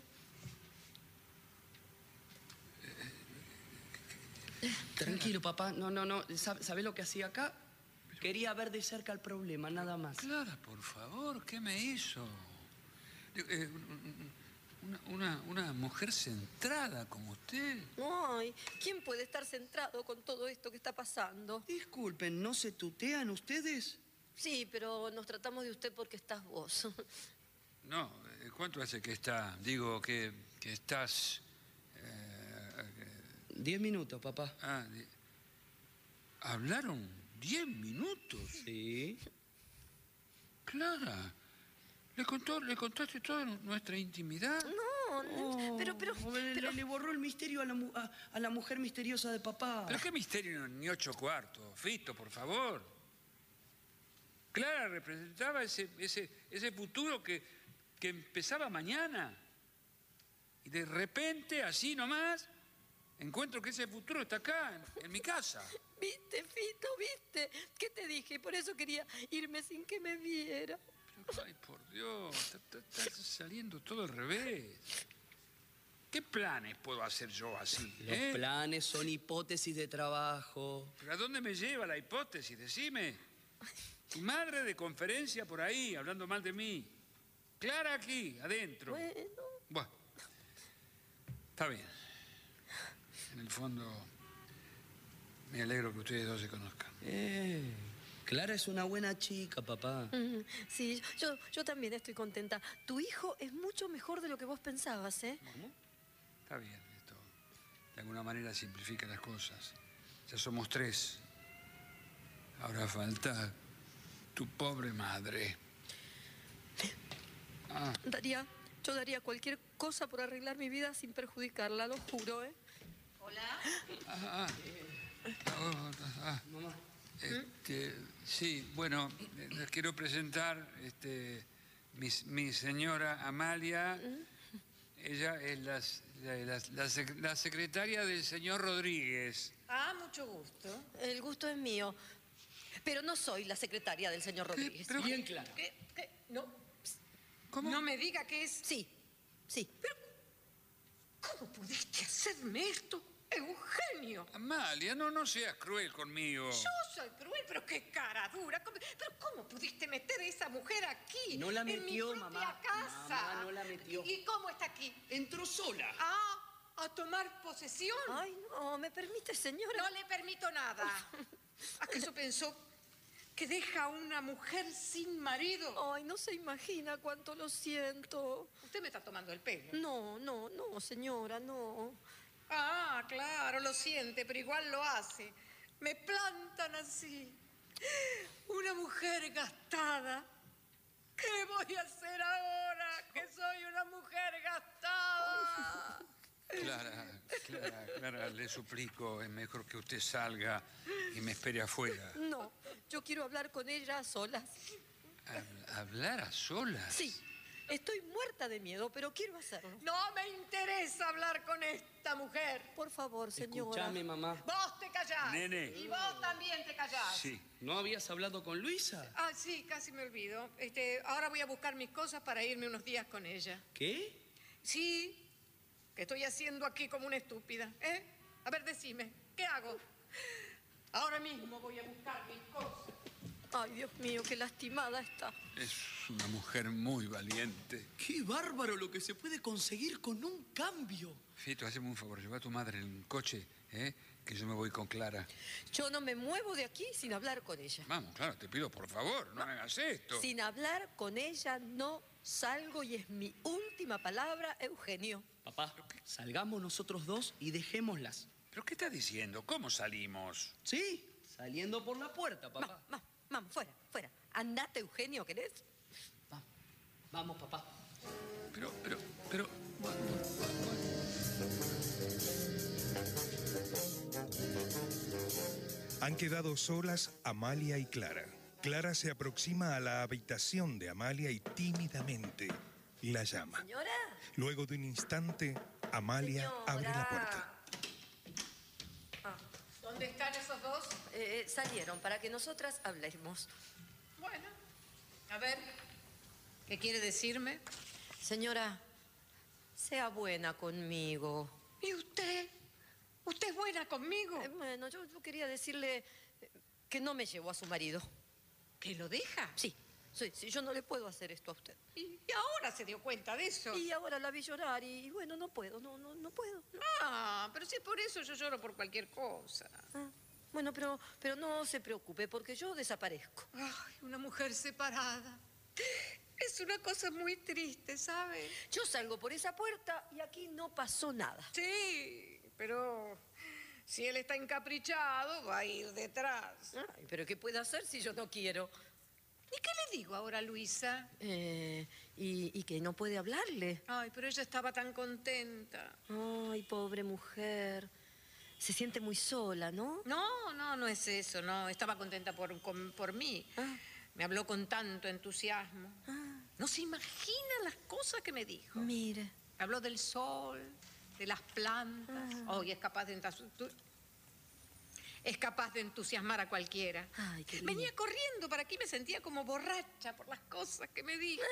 S1: Tranquilo, papá. No, no, no. ¿Sabe, sabe lo que hacía acá? Quería ver de cerca el problema, nada más.
S2: Clara, por favor, ¿qué me hizo? Digo, eh, una, una, una mujer centrada como usted.
S6: Ay, ¿quién puede estar centrado con todo esto que está pasando?
S1: Disculpen, ¿no se tutean ustedes?
S6: Sí, pero nos tratamos de usted porque estás vos.
S2: No, eh, ¿cuánto hace que está? Digo, que, que estás... eh,
S1: Diez minutos, papá.
S2: ah, di- ¿hablaron diez minutos?
S1: Sí.
S2: Clara, ¿le, contó, ¿le contaste toda nuestra intimidad?
S6: No, no, pero, pero,
S1: Oh, le,
S6: pero-
S1: le borró el misterio a la, mu- a- a la mujer misteriosa de papá.
S2: ¿Pero qué misterio ni ocho cuartos? Fito, por favor. Clara representaba ese, ese, ese futuro que, que empezaba mañana. Y de repente, así nomás, encuentro que ese futuro está acá, en, en mi casa.
S6: ¿Viste, Fito, viste? ¿Qué te dije? Por eso quería irme sin que me viera.
S2: Pero, ay, por Dios, está, está- está saliendo todo al revés. ¿Qué planes puedo hacer yo así?
S1: Los
S2: eh?
S1: planes son hipótesis de trabajo.
S2: ¿Pero a dónde me lleva la hipótesis? Decime. Tu madre de conferencia por ahí, hablando mal de mí. Clara aquí, adentro.
S6: Bueno,
S2: Bueno, está bien. En el fondo, me alegro que ustedes dos se conozcan.
S1: Eh, Clara es una buena chica, papá.
S6: mm, sí, yo, yo también estoy contenta. Tu hijo es mucho mejor de lo que vos pensabas, ¿eh?
S2: Está bien, esto de alguna manera simplifica las cosas. Ya somos tres. Ahora falta tu pobre madre. Ah,
S6: Daría, yo daría cualquier cosa por arreglar mi vida sin perjudicarla, lo juro, ¿eh?
S2: ah, ah. Oh, ah.
S1: Mamá.
S2: Este, sí, bueno, eh, les quiero presentar este, mi, mi señora Amalia. Ella es la, la- la- la sec- la secretaria del señor Rodríguez.
S4: Ah, mucho gusto.
S6: El gusto es mío. Pero no soy la secretaria del señor Rodríguez.
S2: pero-
S1: Bien Clara.
S4: ¿Qué? ¿Qué? No.
S2: ¿Cómo?
S4: No me diga que es...
S6: Sí, sí.
S4: ¿Cómo pudiste hacerme esto, Eugenio?
S2: Amalia, no, no seas cruel conmigo.
S4: Yo soy cruel, pero qué cara dura. ¿Cómo- Pero ¿cómo pudiste meter a esa mujer aquí?
S1: No la metió,
S4: en mi propia
S1: mamá.
S4: casa.
S1: Mamá, no la metió.
S4: ¿Y cómo está aquí?
S1: Entró sola.
S4: Ah, a tomar posesión.
S6: Ay, no, ¿me permite, señora?
S4: No le permito nada. ¿Acaso pensó que deja a una mujer sin marido?
S6: Ay, no se imagina cuánto lo siento.
S4: Usted me está tomando el pelo.
S6: No, no, no, señora, no.
S4: Ah, claro, lo siente, pero igual lo hace. Me plantan así. Una mujer gastada. ¿Qué voy a hacer ahora? Que soy una mujer gastada.
S2: Clara, Clara, Clara, le suplico, es mejor que usted salga y me espere afuera.
S6: No, yo quiero hablar con ella a solas.
S2: ¿Hab- ¿Hablar a solas?
S6: Sí, estoy muerta de miedo, pero quiero hacerlo.
S4: No me interesa hablar con esta mujer.
S6: Por favor, señora.
S5: Escuchame, mamá.
S4: Vos te callás.
S2: Nene.
S4: Y vos también te callás.
S2: Sí.
S5: ¿No habías hablado con Luisa?
S4: Ah, sí, casi me olvido. Este, ahora voy a buscar mis cosas para irme unos días con ella.
S5: ¿Qué?
S4: Sí, que estoy haciendo aquí como una estúpida, ¿eh? A ver, decime, ¿qué hago? Ahora mismo voy a buscar mis cosas.
S6: Ay, Dios mío, qué lastimada está.
S2: Es una mujer muy valiente.
S1: Qué bárbaro lo que se puede conseguir con un cambio.
S2: Fito, hazme un favor, lleva a tu madre en un coche, ¿eh? Que yo me voy con Clara.
S6: Yo no me muevo de aquí sin hablar con ella.
S2: Vamos, Clara, te pido por favor, no me hagas esto.
S6: Sin hablar con ella no salgo y es mi última palabra, Eugenio.
S5: Papá,
S1: Salgamos nosotros dos y dejémoslas.
S2: ¿Pero qué estás diciendo? ¿Cómo salimos?
S1: ¿Sí? Saliendo por la puerta, papá.
S6: Vamos, vamos, vamos, fuera, fuera. Andate, Eugenio, ¿querés?
S1: Va- Vamos, papá.
S2: Pero, pero, pero...
S3: Han quedado solas Amalia y Clara. Clara se aproxima a la habitación de Amalia y tímidamente la llama.
S6: Señora.
S3: Luego de un instante, Amalia
S6: Señora.
S3: abre la puerta.
S4: ¿Dónde están esos dos?
S6: Eh, salieron para que nosotras hablemos.
S4: Bueno, a ver, ¿qué quiere decirme?
S6: Señora, sea buena conmigo.
S4: ¿Y usted? ¿Usted es buena conmigo?
S6: Eh, bueno, yo, yo quería decirle eh, que no me llevó a su marido.
S4: ¿Que lo deja?
S6: Sí, sí, sí, yo no le puedo hacer esto a usted.
S4: Y, y ahora se dio cuenta de eso.
S6: Y ahora la vi llorar y, y bueno, no puedo, no, no, no puedo. no.
S4: Ah, pero si es por eso yo lloro por cualquier cosa.
S6: Ah, bueno, pero, pero no se preocupe porque yo desaparezco.
S4: Ay, una mujer separada. Es una cosa muy triste, ¿sabe?
S6: Yo salgo por esa puerta y aquí no pasó nada.
S4: Sí, pero si él está encaprichado, va a ir detrás.
S6: Ay, pero ¿qué puede hacer si yo no quiero?
S4: ¿Y qué le digo ahora a Luisa?
S6: Eh, y, y que no puede hablarle.
S4: Ay, pero ella estaba tan contenta.
S6: Ay, pobre mujer. Se siente muy sola, ¿no?
S4: No, no, no es eso, no. Estaba contenta por, con- por mí.
S6: Ah.
S4: Me habló con tanto entusiasmo.
S6: Ah,
S4: No se imagina las cosas que me dijo.
S6: mire.
S4: Habló del sol, de las plantas.
S6: Ah.
S4: Oh, y es capaz de entas- es capaz de entusiasmar a cualquiera.
S6: Ay, qué lindo.
S4: Venía corriendo para aquí, me sentía como borracha por las cosas que me dijo.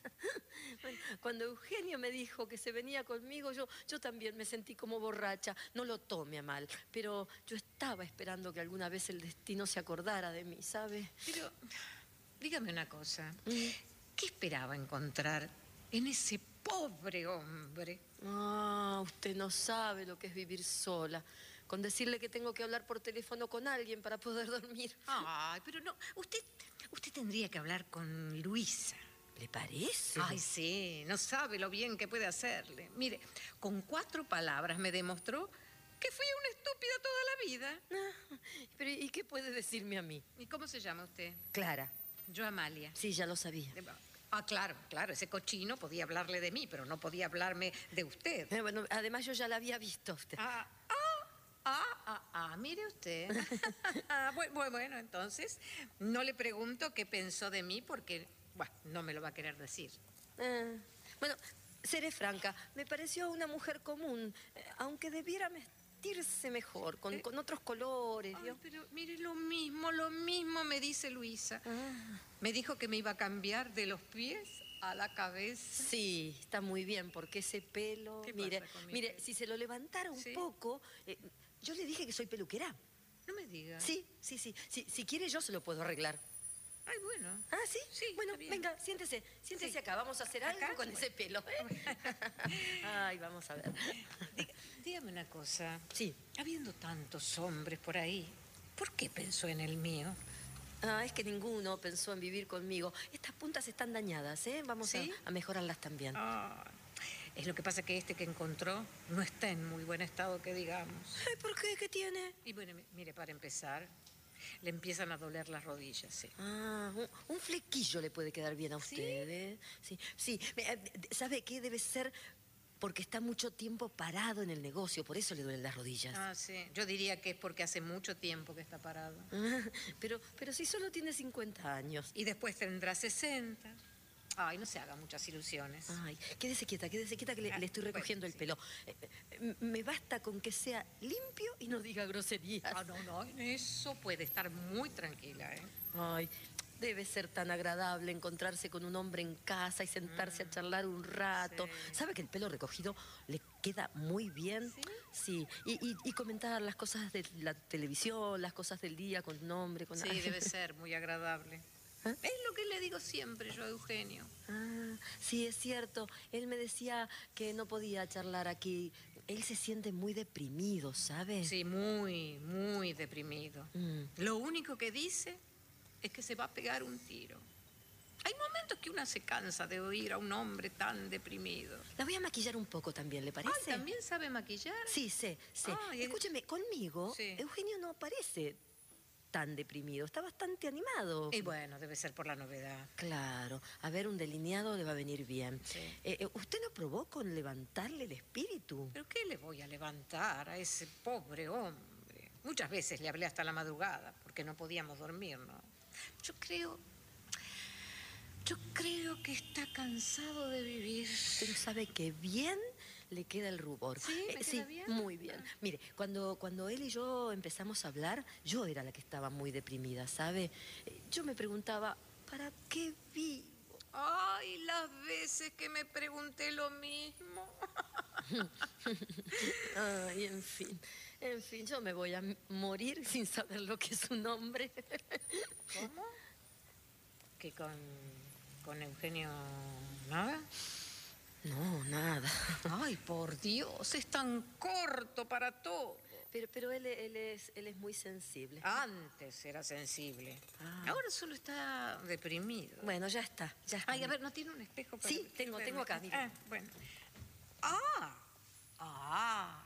S6: Bueno, cuando Eugenio me dijo que se venía conmigo, yo, yo también me sentí como borracha. No lo tome a mal, pero yo estaba esperando que alguna vez el destino se acordara de mí, ¿sabe?
S4: Pero, dígame una cosa.
S6: Mm.
S4: ¿Qué esperaba encontrar en ese pobre hombre?
S6: Ah, usted no sabe lo que es vivir sola. Con decirle que tengo que hablar por teléfono con alguien para poder dormir.
S4: Ay, pero no. Usted, usted tendría que hablar con Luisa.
S6: ¿Le parece?
S4: Ay, sí, no sabe lo bien que puede hacerle. Mire, con cuatro palabras me demostró que fui una estúpida toda la vida.
S6: Ah, pero ¿y qué puede decirme a mí?
S4: ¿Y cómo se llama usted?
S6: Clara.
S4: Yo, Amalia.
S6: Sí, ya lo sabía.
S4: Ah, claro, claro, ese cochino podía hablarle de mí, pero no podía hablarme de usted.
S6: Eh, bueno, además yo ya la había visto a usted.
S4: Ah, ah, ah, ah, ah, mire usted. Ah, bu- bu- bueno, entonces, no le pregunto qué pensó de mí porque, bueno, no me lo va a querer decir.
S6: Ah, bueno, seré franca, me pareció una mujer común, eh, aunque debiera vestirse mejor, con,
S4: Eh.
S6: con otros colores,
S4: Ay,
S6: ¿vio?
S4: pero mire, lo mismo, lo mismo me dice Luisa.
S6: Ah,
S4: Me dijo que me iba a cambiar de los pies a la cabeza.
S6: sí, está muy bien, porque ese pelo...
S4: ¿Qué
S6: Mire,
S4: pasa con mi
S6: mire,
S4: pelo?
S6: si se lo levantara un
S4: Sí.
S6: poco... eh, yo le dije que soy peluquera.
S4: No me diga.
S6: Sí, sí, sí. Si, si quiere yo se lo puedo arreglar.
S4: Ay, bueno.
S6: Ah, ¿sí?
S4: Sí,
S6: bueno,
S4: está bien.
S6: venga, siéntese. Siéntese
S4: Sí.
S6: acá. Vamos a hacer algo
S4: ¿Acá?
S6: con
S4: Bueno.
S6: ese pelo. ¿eh? Ay, vamos a ver.
S4: Diga- dígame una cosa.
S6: Sí.
S4: Habiendo tantos hombres por ahí, ¿por qué pensó en el mío?
S6: Ah, es que ninguno pensó en vivir conmigo. Estas puntas están dañadas, ¿eh? Vamos a-
S4: ¿Sí?
S6: a, mejorarlas también.
S4: Ah, es lo que pasa que este que encontró no está en muy buen estado, que digamos.
S6: Ay, ¿por qué? ¿Qué tiene?
S4: Y bueno, mi- mire, para empezar, Le empiezan a doler las rodillas, sí.
S6: Ah, un, un flequillo le puede quedar bien a
S4: ¿Sí?
S6: usted, ¿eh? Sí, sí. Eh, ¿Sabe qué? Debe ser porque está mucho tiempo parado en el negocio, por eso le duelen las rodillas.
S4: Ah, sí. Yo diría que es porque hace mucho tiempo que está parado.
S6: Ah, pero, pero si solo tiene cincuenta años.
S4: Y después tendrá sesenta. Ay, no se haga muchas ilusiones.
S6: Ay, quédese quieta, quédese quieta que le,
S4: Ah,
S6: le estoy
S4: bueno,
S6: recogiendo el
S4: sí.
S6: pelo. Eh, eh, me basta con que sea limpio y no diga groserías.
S4: Ah, no, no, en eso puede estar muy tranquila, ¿eh?
S6: Ay, debe ser tan agradable encontrarse con un hombre en casa y sentarse a charlar un rato.
S4: Sí.
S6: ¿Sabe que el pelo recogido le queda muy bien?
S4: ¿Sí?
S6: Sí, y, y- y comentar las cosas de la televisión, las cosas del día con un hombre, con
S4: Sí,
S6: Ay,
S4: debe ser muy agradable.
S6: ¿Eh?
S4: Es lo que le digo siempre yo a Eugenio.
S6: Ah, sí, es cierto. Él me decía que no podía charlar aquí. Él se siente muy deprimido, ¿sabe?
S4: Sí, muy, muy deprimido.
S6: Mm.
S4: Lo único que dice es que se va a pegar un tiro. Hay momentos que una se cansa de oír a un hombre tan deprimido.
S6: La voy a maquillar un poco también, ¿le parece?
S4: Ah, ¿también sabe maquillar?
S6: Sí, sé, sé.
S4: Ay, es-
S6: Escúcheme, conmigo,
S4: Sí.
S6: Eugenio no parece tan deprimido. Está bastante animado.
S4: Y bueno, debe ser por la novedad.
S6: Claro. A ver, un delineado le va a venir bien.
S4: Sí.
S6: Eh, eh, ¿Usted no probó con levantarle el espíritu?
S4: ¿Pero qué le voy a levantar a ese pobre hombre? Muchas veces le hablé hasta la madrugada porque no podíamos dormir, ¿no? Yo creo... Yo creo que está cansado de vivir.
S6: Usted no sabe que bien le queda el rubor.
S4: ¿Sí? ¿Me
S6: Eh,
S4: queda bien?
S6: muy bien. Mire, cuando, cuando él y yo empezamos a hablar, yo era la que estaba muy deprimida, ¿sabe? Eh, Yo me preguntaba, ¿para qué vivo?
S4: Ay, las veces que me pregunté lo mismo.
S6: Ay, en fin, en fin, yo me voy a m- morir sin saber lo que es un hombre.
S4: ¿Cómo? ¿Que con, con Eugenio nada?
S6: No, nada.
S4: Ay, por Dios, es tan corto para todo.
S6: Pero, pero él, él, es, él es muy sensible.
S4: Antes era sensible.
S6: Ah.
S4: Ahora solo está deprimido.
S6: Bueno, ya está, ya está.
S4: Ay, a ver, ¿no tiene un espejo para
S6: Sí,
S4: ver?
S6: tengo, tengo acá, mire.
S4: Ah, bueno. ¡Ah! ¡Ah!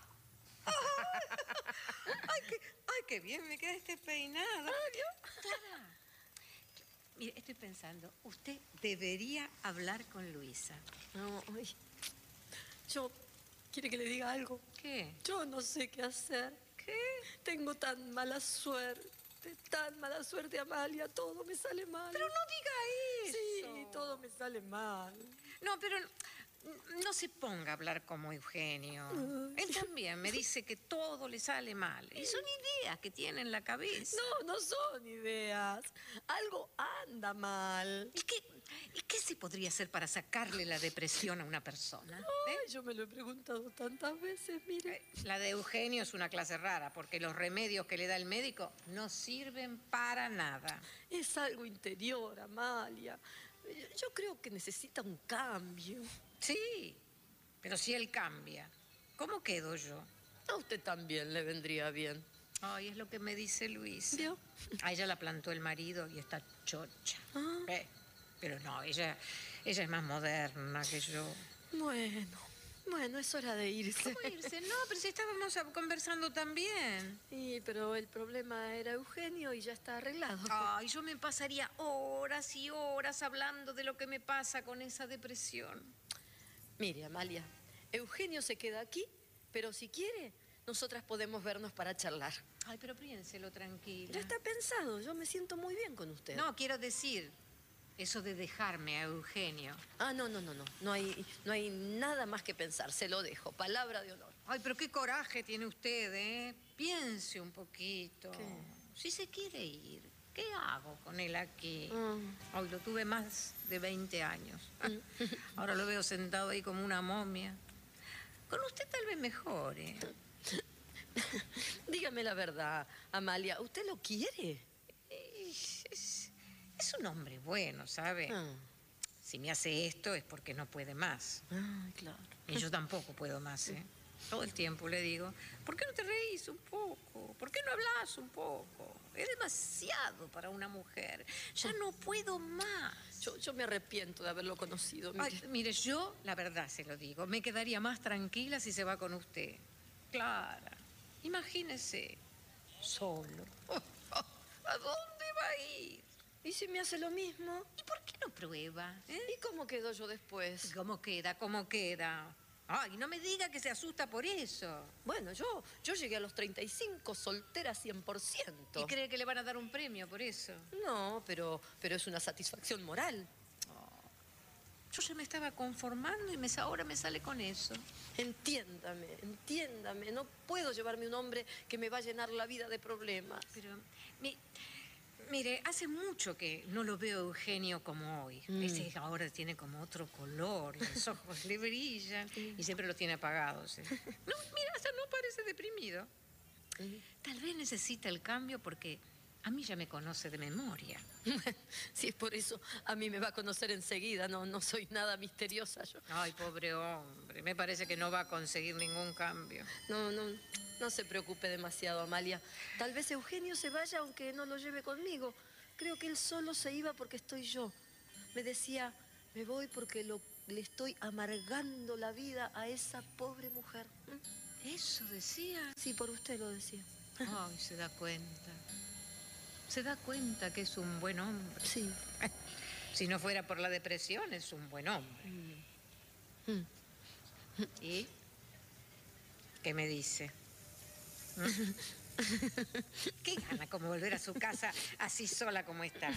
S4: ¡Ay, qué, ay, qué bien me queda este peinado! Clara, mire, estoy pensando, usted debería hablar con Luisa.
S6: No, ay, yo, ¿quiere que le diga algo?
S4: ¿Qué?
S6: Yo no sé qué hacer.
S4: ¿Qué?
S6: Tengo tan mala suerte, tan mala suerte, Amalia. Todo me sale mal.
S4: Pero no diga eso.
S6: Sí, todo me sale mal.
S4: No, pero no, no se ponga a hablar como Eugenio. Él también me dice que todo le sale mal. Y son ideas que tiene en la cabeza.
S6: No, no son ideas. Algo anda mal.
S4: ¿Y qué, ¿Y qué se podría hacer para sacarle la depresión a una persona? ¿Eh?
S6: Ay, yo me lo he preguntado tantas veces, mire.
S4: La de Eugenio es una clase rara, porque los remedios que le da el médico no sirven para nada.
S6: Es algo interior, Amalia. Yo creo que necesita un cambio.
S4: Sí, pero si él cambia, ¿cómo quedo yo?
S6: A usted también le vendría bien.
S4: Ay, es lo que me dice Luisa.
S6: ¿Vio?
S4: A ella la plantó el marido y está chocha.
S6: Ah.
S4: Eh, pero no, ella, ella es más moderna que yo.
S6: Bueno, bueno, es hora de irse.
S4: ¿Cómo irse? No, pero si estábamos a- conversando también.
S6: Sí, pero el problema era Eugenio y ya está arreglado.
S4: Ay, yo me pasaría horas y horas hablando de lo que me pasa con esa depresión.
S6: Mire, Amalia, Eugenio se queda aquí, pero si quiere, nosotras podemos vernos para charlar.
S4: Ay, pero piénselo tranquila.
S6: Ya está pensado, yo me siento muy bien con usted.
S4: No, quiero decir, eso de dejarme a Eugenio.
S6: Ah, no, no, no, no. No hay, no hay nada más que pensar, se lo dejo, palabra de honor.
S4: Ay, pero qué coraje tiene usted, ¿eh? Piense un poquito.
S6: ¿Qué?
S4: Si se quiere ir, ¿qué hago con él aquí?
S6: Mm.
S4: Hoy lo tuve más de veinte años. Ahora lo veo sentado ahí como una momia. Con usted tal vez mejore.
S6: Dígame la verdad, Amalia, ¿usted lo quiere?
S4: Es, es- es un hombre bueno, ¿sabe?
S6: Ah,
S4: Si me hace esto es porque no puede más.
S6: ay, claro.
S4: Y yo tampoco puedo más, ¿eh? Todo el tiempo le digo, ¿por qué no te reís un poco? ¿Por qué no hablas un poco? Es demasiado para una mujer. Ya no puedo más.
S6: Yo, yo me arrepiento de haberlo conocido. Mire.
S4: Ay, mire, yo, la verdad se lo digo, me quedaría más tranquila si se va con usted. Clara, imagínese, solo. ¿A dónde va a ir?
S6: ¿Y si me hace lo mismo?
S4: ¿Y por qué no prueba? ¿Eh?
S6: ¿Y cómo quedo yo después?
S4: ¿Cómo queda? ¿Cómo queda? Ay, no me diga que se asusta por eso.
S6: Bueno, yo, yo llegué a los treinta y cinco soltera cien por ciento.
S4: ¿Y cree que le van a dar un premio por eso?
S6: No, pero, pero es una satisfacción moral.
S4: Yo ya me estaba conformando y me, ahora me sale con eso.
S6: Entiéndame, entiéndame. No puedo llevarme un hombre que me va a llenar la vida de problemas.
S4: Pero, mi, mire, hace mucho que no lo veo Eugenio como hoy.
S6: Mm.
S4: Ese ahora tiene como otro color, y los ojos le brillan y siempre los tiene apagados. ¿eh? No, mira, hasta no parece deprimido. Tal vez necesita el cambio porque a mí ya me conoce de memoria.
S6: Si es por eso, a mí me va a conocer enseguida. No, no soy nada misteriosa yo.
S4: Ay, pobre hombre, me parece que no va a conseguir ningún cambio.
S6: No, no, no se preocupe demasiado, Amalia. Tal vez Eugenio se vaya aunque no lo lleve conmigo. Creo que él solo se iba porque estoy yo. Me decía, me voy porque lo, le estoy amargando la vida a esa pobre mujer. ¿Mm?
S4: ¿Eso decía?
S6: Sí, por usted lo decía.
S4: Ay, se da cuenta. Se da cuenta que es un buen hombre.
S6: Sí.
S4: Si no fuera por la depresión, es un buen hombre.
S6: Mm. Mm.
S4: ¿Y qué me dice? ¿Mm? ¿Qué gana como volver a su casa así sola como está?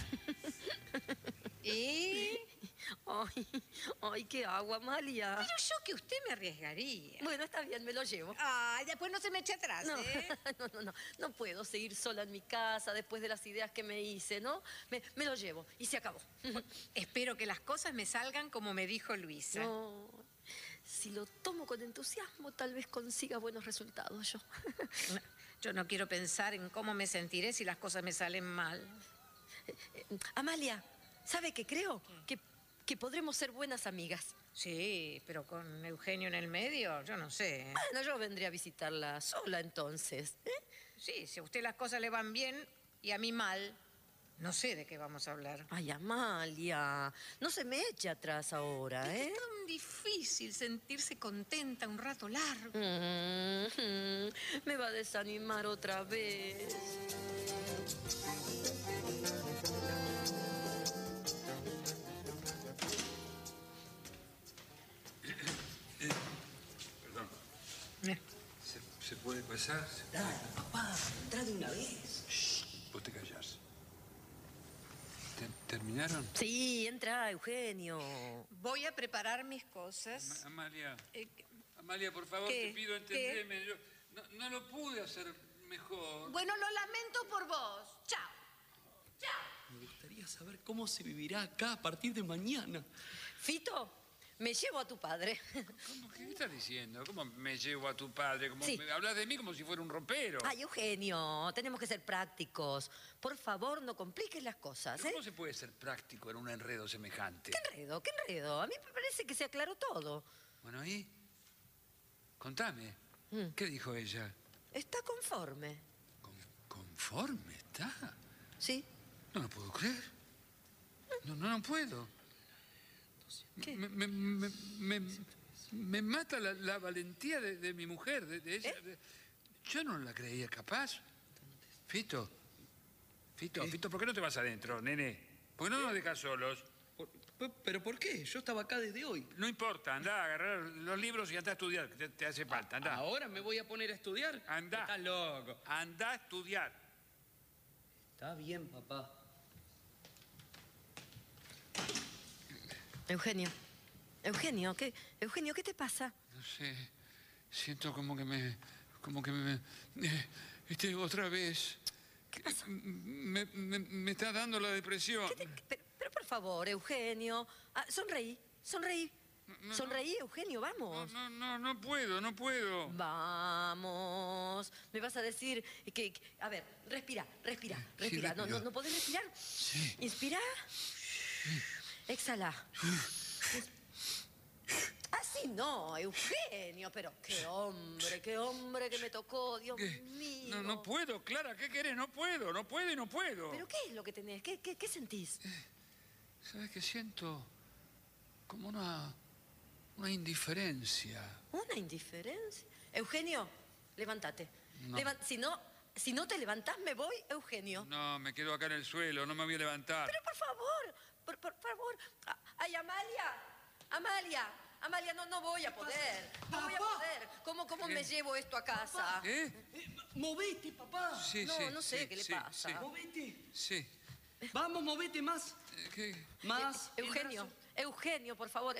S4: ¿Y?
S6: Ay, ay, ¿qué hago, Amalia?
S4: Pero yo que usted me arriesgaría.
S6: Bueno, está bien, me lo llevo.
S4: Ay, después no se me eche atrás,
S6: No,
S4: ¿eh?
S6: no, no, no, no puedo seguir sola en mi casa después de las ideas que me hice, ¿no? Me, me lo llevo y se acabó.
S4: Espero que las cosas me salgan como me dijo Luisa.
S6: No, si lo tomo con entusiasmo, tal vez consiga buenos resultados yo.
S4: Yo no quiero pensar en cómo me sentiré si las cosas me salen mal.
S6: Eh, eh, Amalia, ¿sabe qué creo? Que, que podremos ser buenas amigas.
S4: Sí, pero con Eugenio en el medio, yo no sé. ¿eh?
S6: Bueno, yo vendré a visitarla sola entonces. ¿eh?
S4: Sí, si a usted las cosas le van bien y a mí mal, no sé de qué vamos a hablar.
S6: Ay, Amalia, no se me eche atrás ahora, ¿eh?
S4: Es tan difícil sentirse contenta un rato largo.
S6: Mm, mm, me va a desanimar otra vez.
S2: Perdón.
S4: Eh,
S2: ¿Se, se puede pasar? ¿Se-
S1: Dale, papá, entra de una vez.
S2: Vos te callás. ¿Te- ¿Terminaron?
S6: Sí, entra, Eugenio.
S4: Voy a preparar mis cosas.
S2: Ma- Amalia.
S4: Eh,
S2: Amalia, por favor,
S4: ¿Qué?
S2: te pido
S4: ¿Qué?
S2: entenderme. Yo no, no lo pude hacer mejor.
S4: Bueno, lo lamento por vos. Chao. Chao.
S1: Me gustaría saber cómo se vivirá acá a partir de mañana.
S6: Fito, me llevo a tu padre.
S2: ¿Cómo? ¿Qué estás diciendo? ¿Cómo me llevo a tu padre? Como
S6: Sí.
S2: me hablas de mí como si fuera un rompero.
S6: Ay, Eugenio, tenemos que ser prácticos. Por favor, no compliques las cosas,
S2: ¿Pero
S6: ¿eh?
S2: ¿Cómo se puede ser práctico en un enredo semejante?
S6: ¿Qué enredo? ¿Qué enredo? A mí me parece que se aclaró todo.
S2: Bueno, ¿y? Contame.
S6: Mm.
S2: ¿Qué dijo ella?
S6: ¿Está conforme?
S2: ¿Con- ¿Conforme está?
S6: ¿Sí?
S2: No lo puedo creer. No, no, no puedo.
S6: ¿Qué?
S2: Me, me- me- me- me mata la, la valentía de, de mi mujer, de, de ella.
S6: ¿Eh?
S2: de- yo no la creía capaz. Fito, Fito, Fito, ¿por qué no te vas adentro, nene? ¿Por qué no nos dejas solos?
S1: Por- por- ¿Pero por qué? Yo estaba acá desde hoy.
S2: No importa, anda a agarrar los libros y anda a estudiar, que te, te hace falta, anda.
S5: ¿Ahora me voy a poner a estudiar?
S2: Anda.
S5: Estás loco.
S2: Anda a estudiar.
S1: Está bien, papá.
S6: Eugenio. Eugenio, ¿qué? Eugenio, ¿qué te pasa?
S2: No sé, siento como que me... como que me... eh, este, otra vez...
S6: ¿Qué pasa?
S2: Me, me- me está dando la depresión.
S6: ¿Qué te- pero, pero por favor, Eugenio. Ah, sonreí, sonreí.
S2: no,
S6: Sonreí, Eugenio,
S2: No,
S6: vamos.
S2: no, no, no puedo, no puedo.
S6: Vamos. Me vas a decir que, que- a ver, respira, respira, respira. no,
S2: respiro.
S6: no, ¿no podés respirar?
S2: Sí.
S6: Inspira. Exhala. Así no, Eugenio, pero qué hombre, qué hombre que me tocó, Dios
S2: ¿Qué?
S6: mío.
S2: No, no puedo, Clara, ¿qué querés? No puedo, no puedo y no puedo.
S6: ¿Pero qué es lo que tenés? ¿Qué, qué, qué sentís?
S2: ¿Sabes qué siento? Como una... una indiferencia.
S6: ¿Una indiferencia? Eugenio, levántate.
S2: No.
S6: Levan- si no, Si no te levantás, me voy, Eugenio.
S2: No, me quedo acá en el suelo, no me voy a levantar.
S6: Pero por favor, por, por favor. Ah, Ay, Amalia, Amalia, Amalia, no, no voy a poder. No voy a
S1: Papá.
S6: poder. ¿Cómo, cómo me llevo esto a casa?
S2: ¿Eh?
S1: Eh, movete, papá.
S2: Sí,
S6: No,
S2: sí.
S6: no sé
S2: sí,
S6: qué le
S2: sí,
S6: pasa.
S2: Sí.
S1: Movete.
S2: sí.
S1: Vamos, movete más.
S2: Eh, ¿Qué?
S1: Más. el
S6: Eugenio,
S1: brazo.
S6: Eugenio, por favor.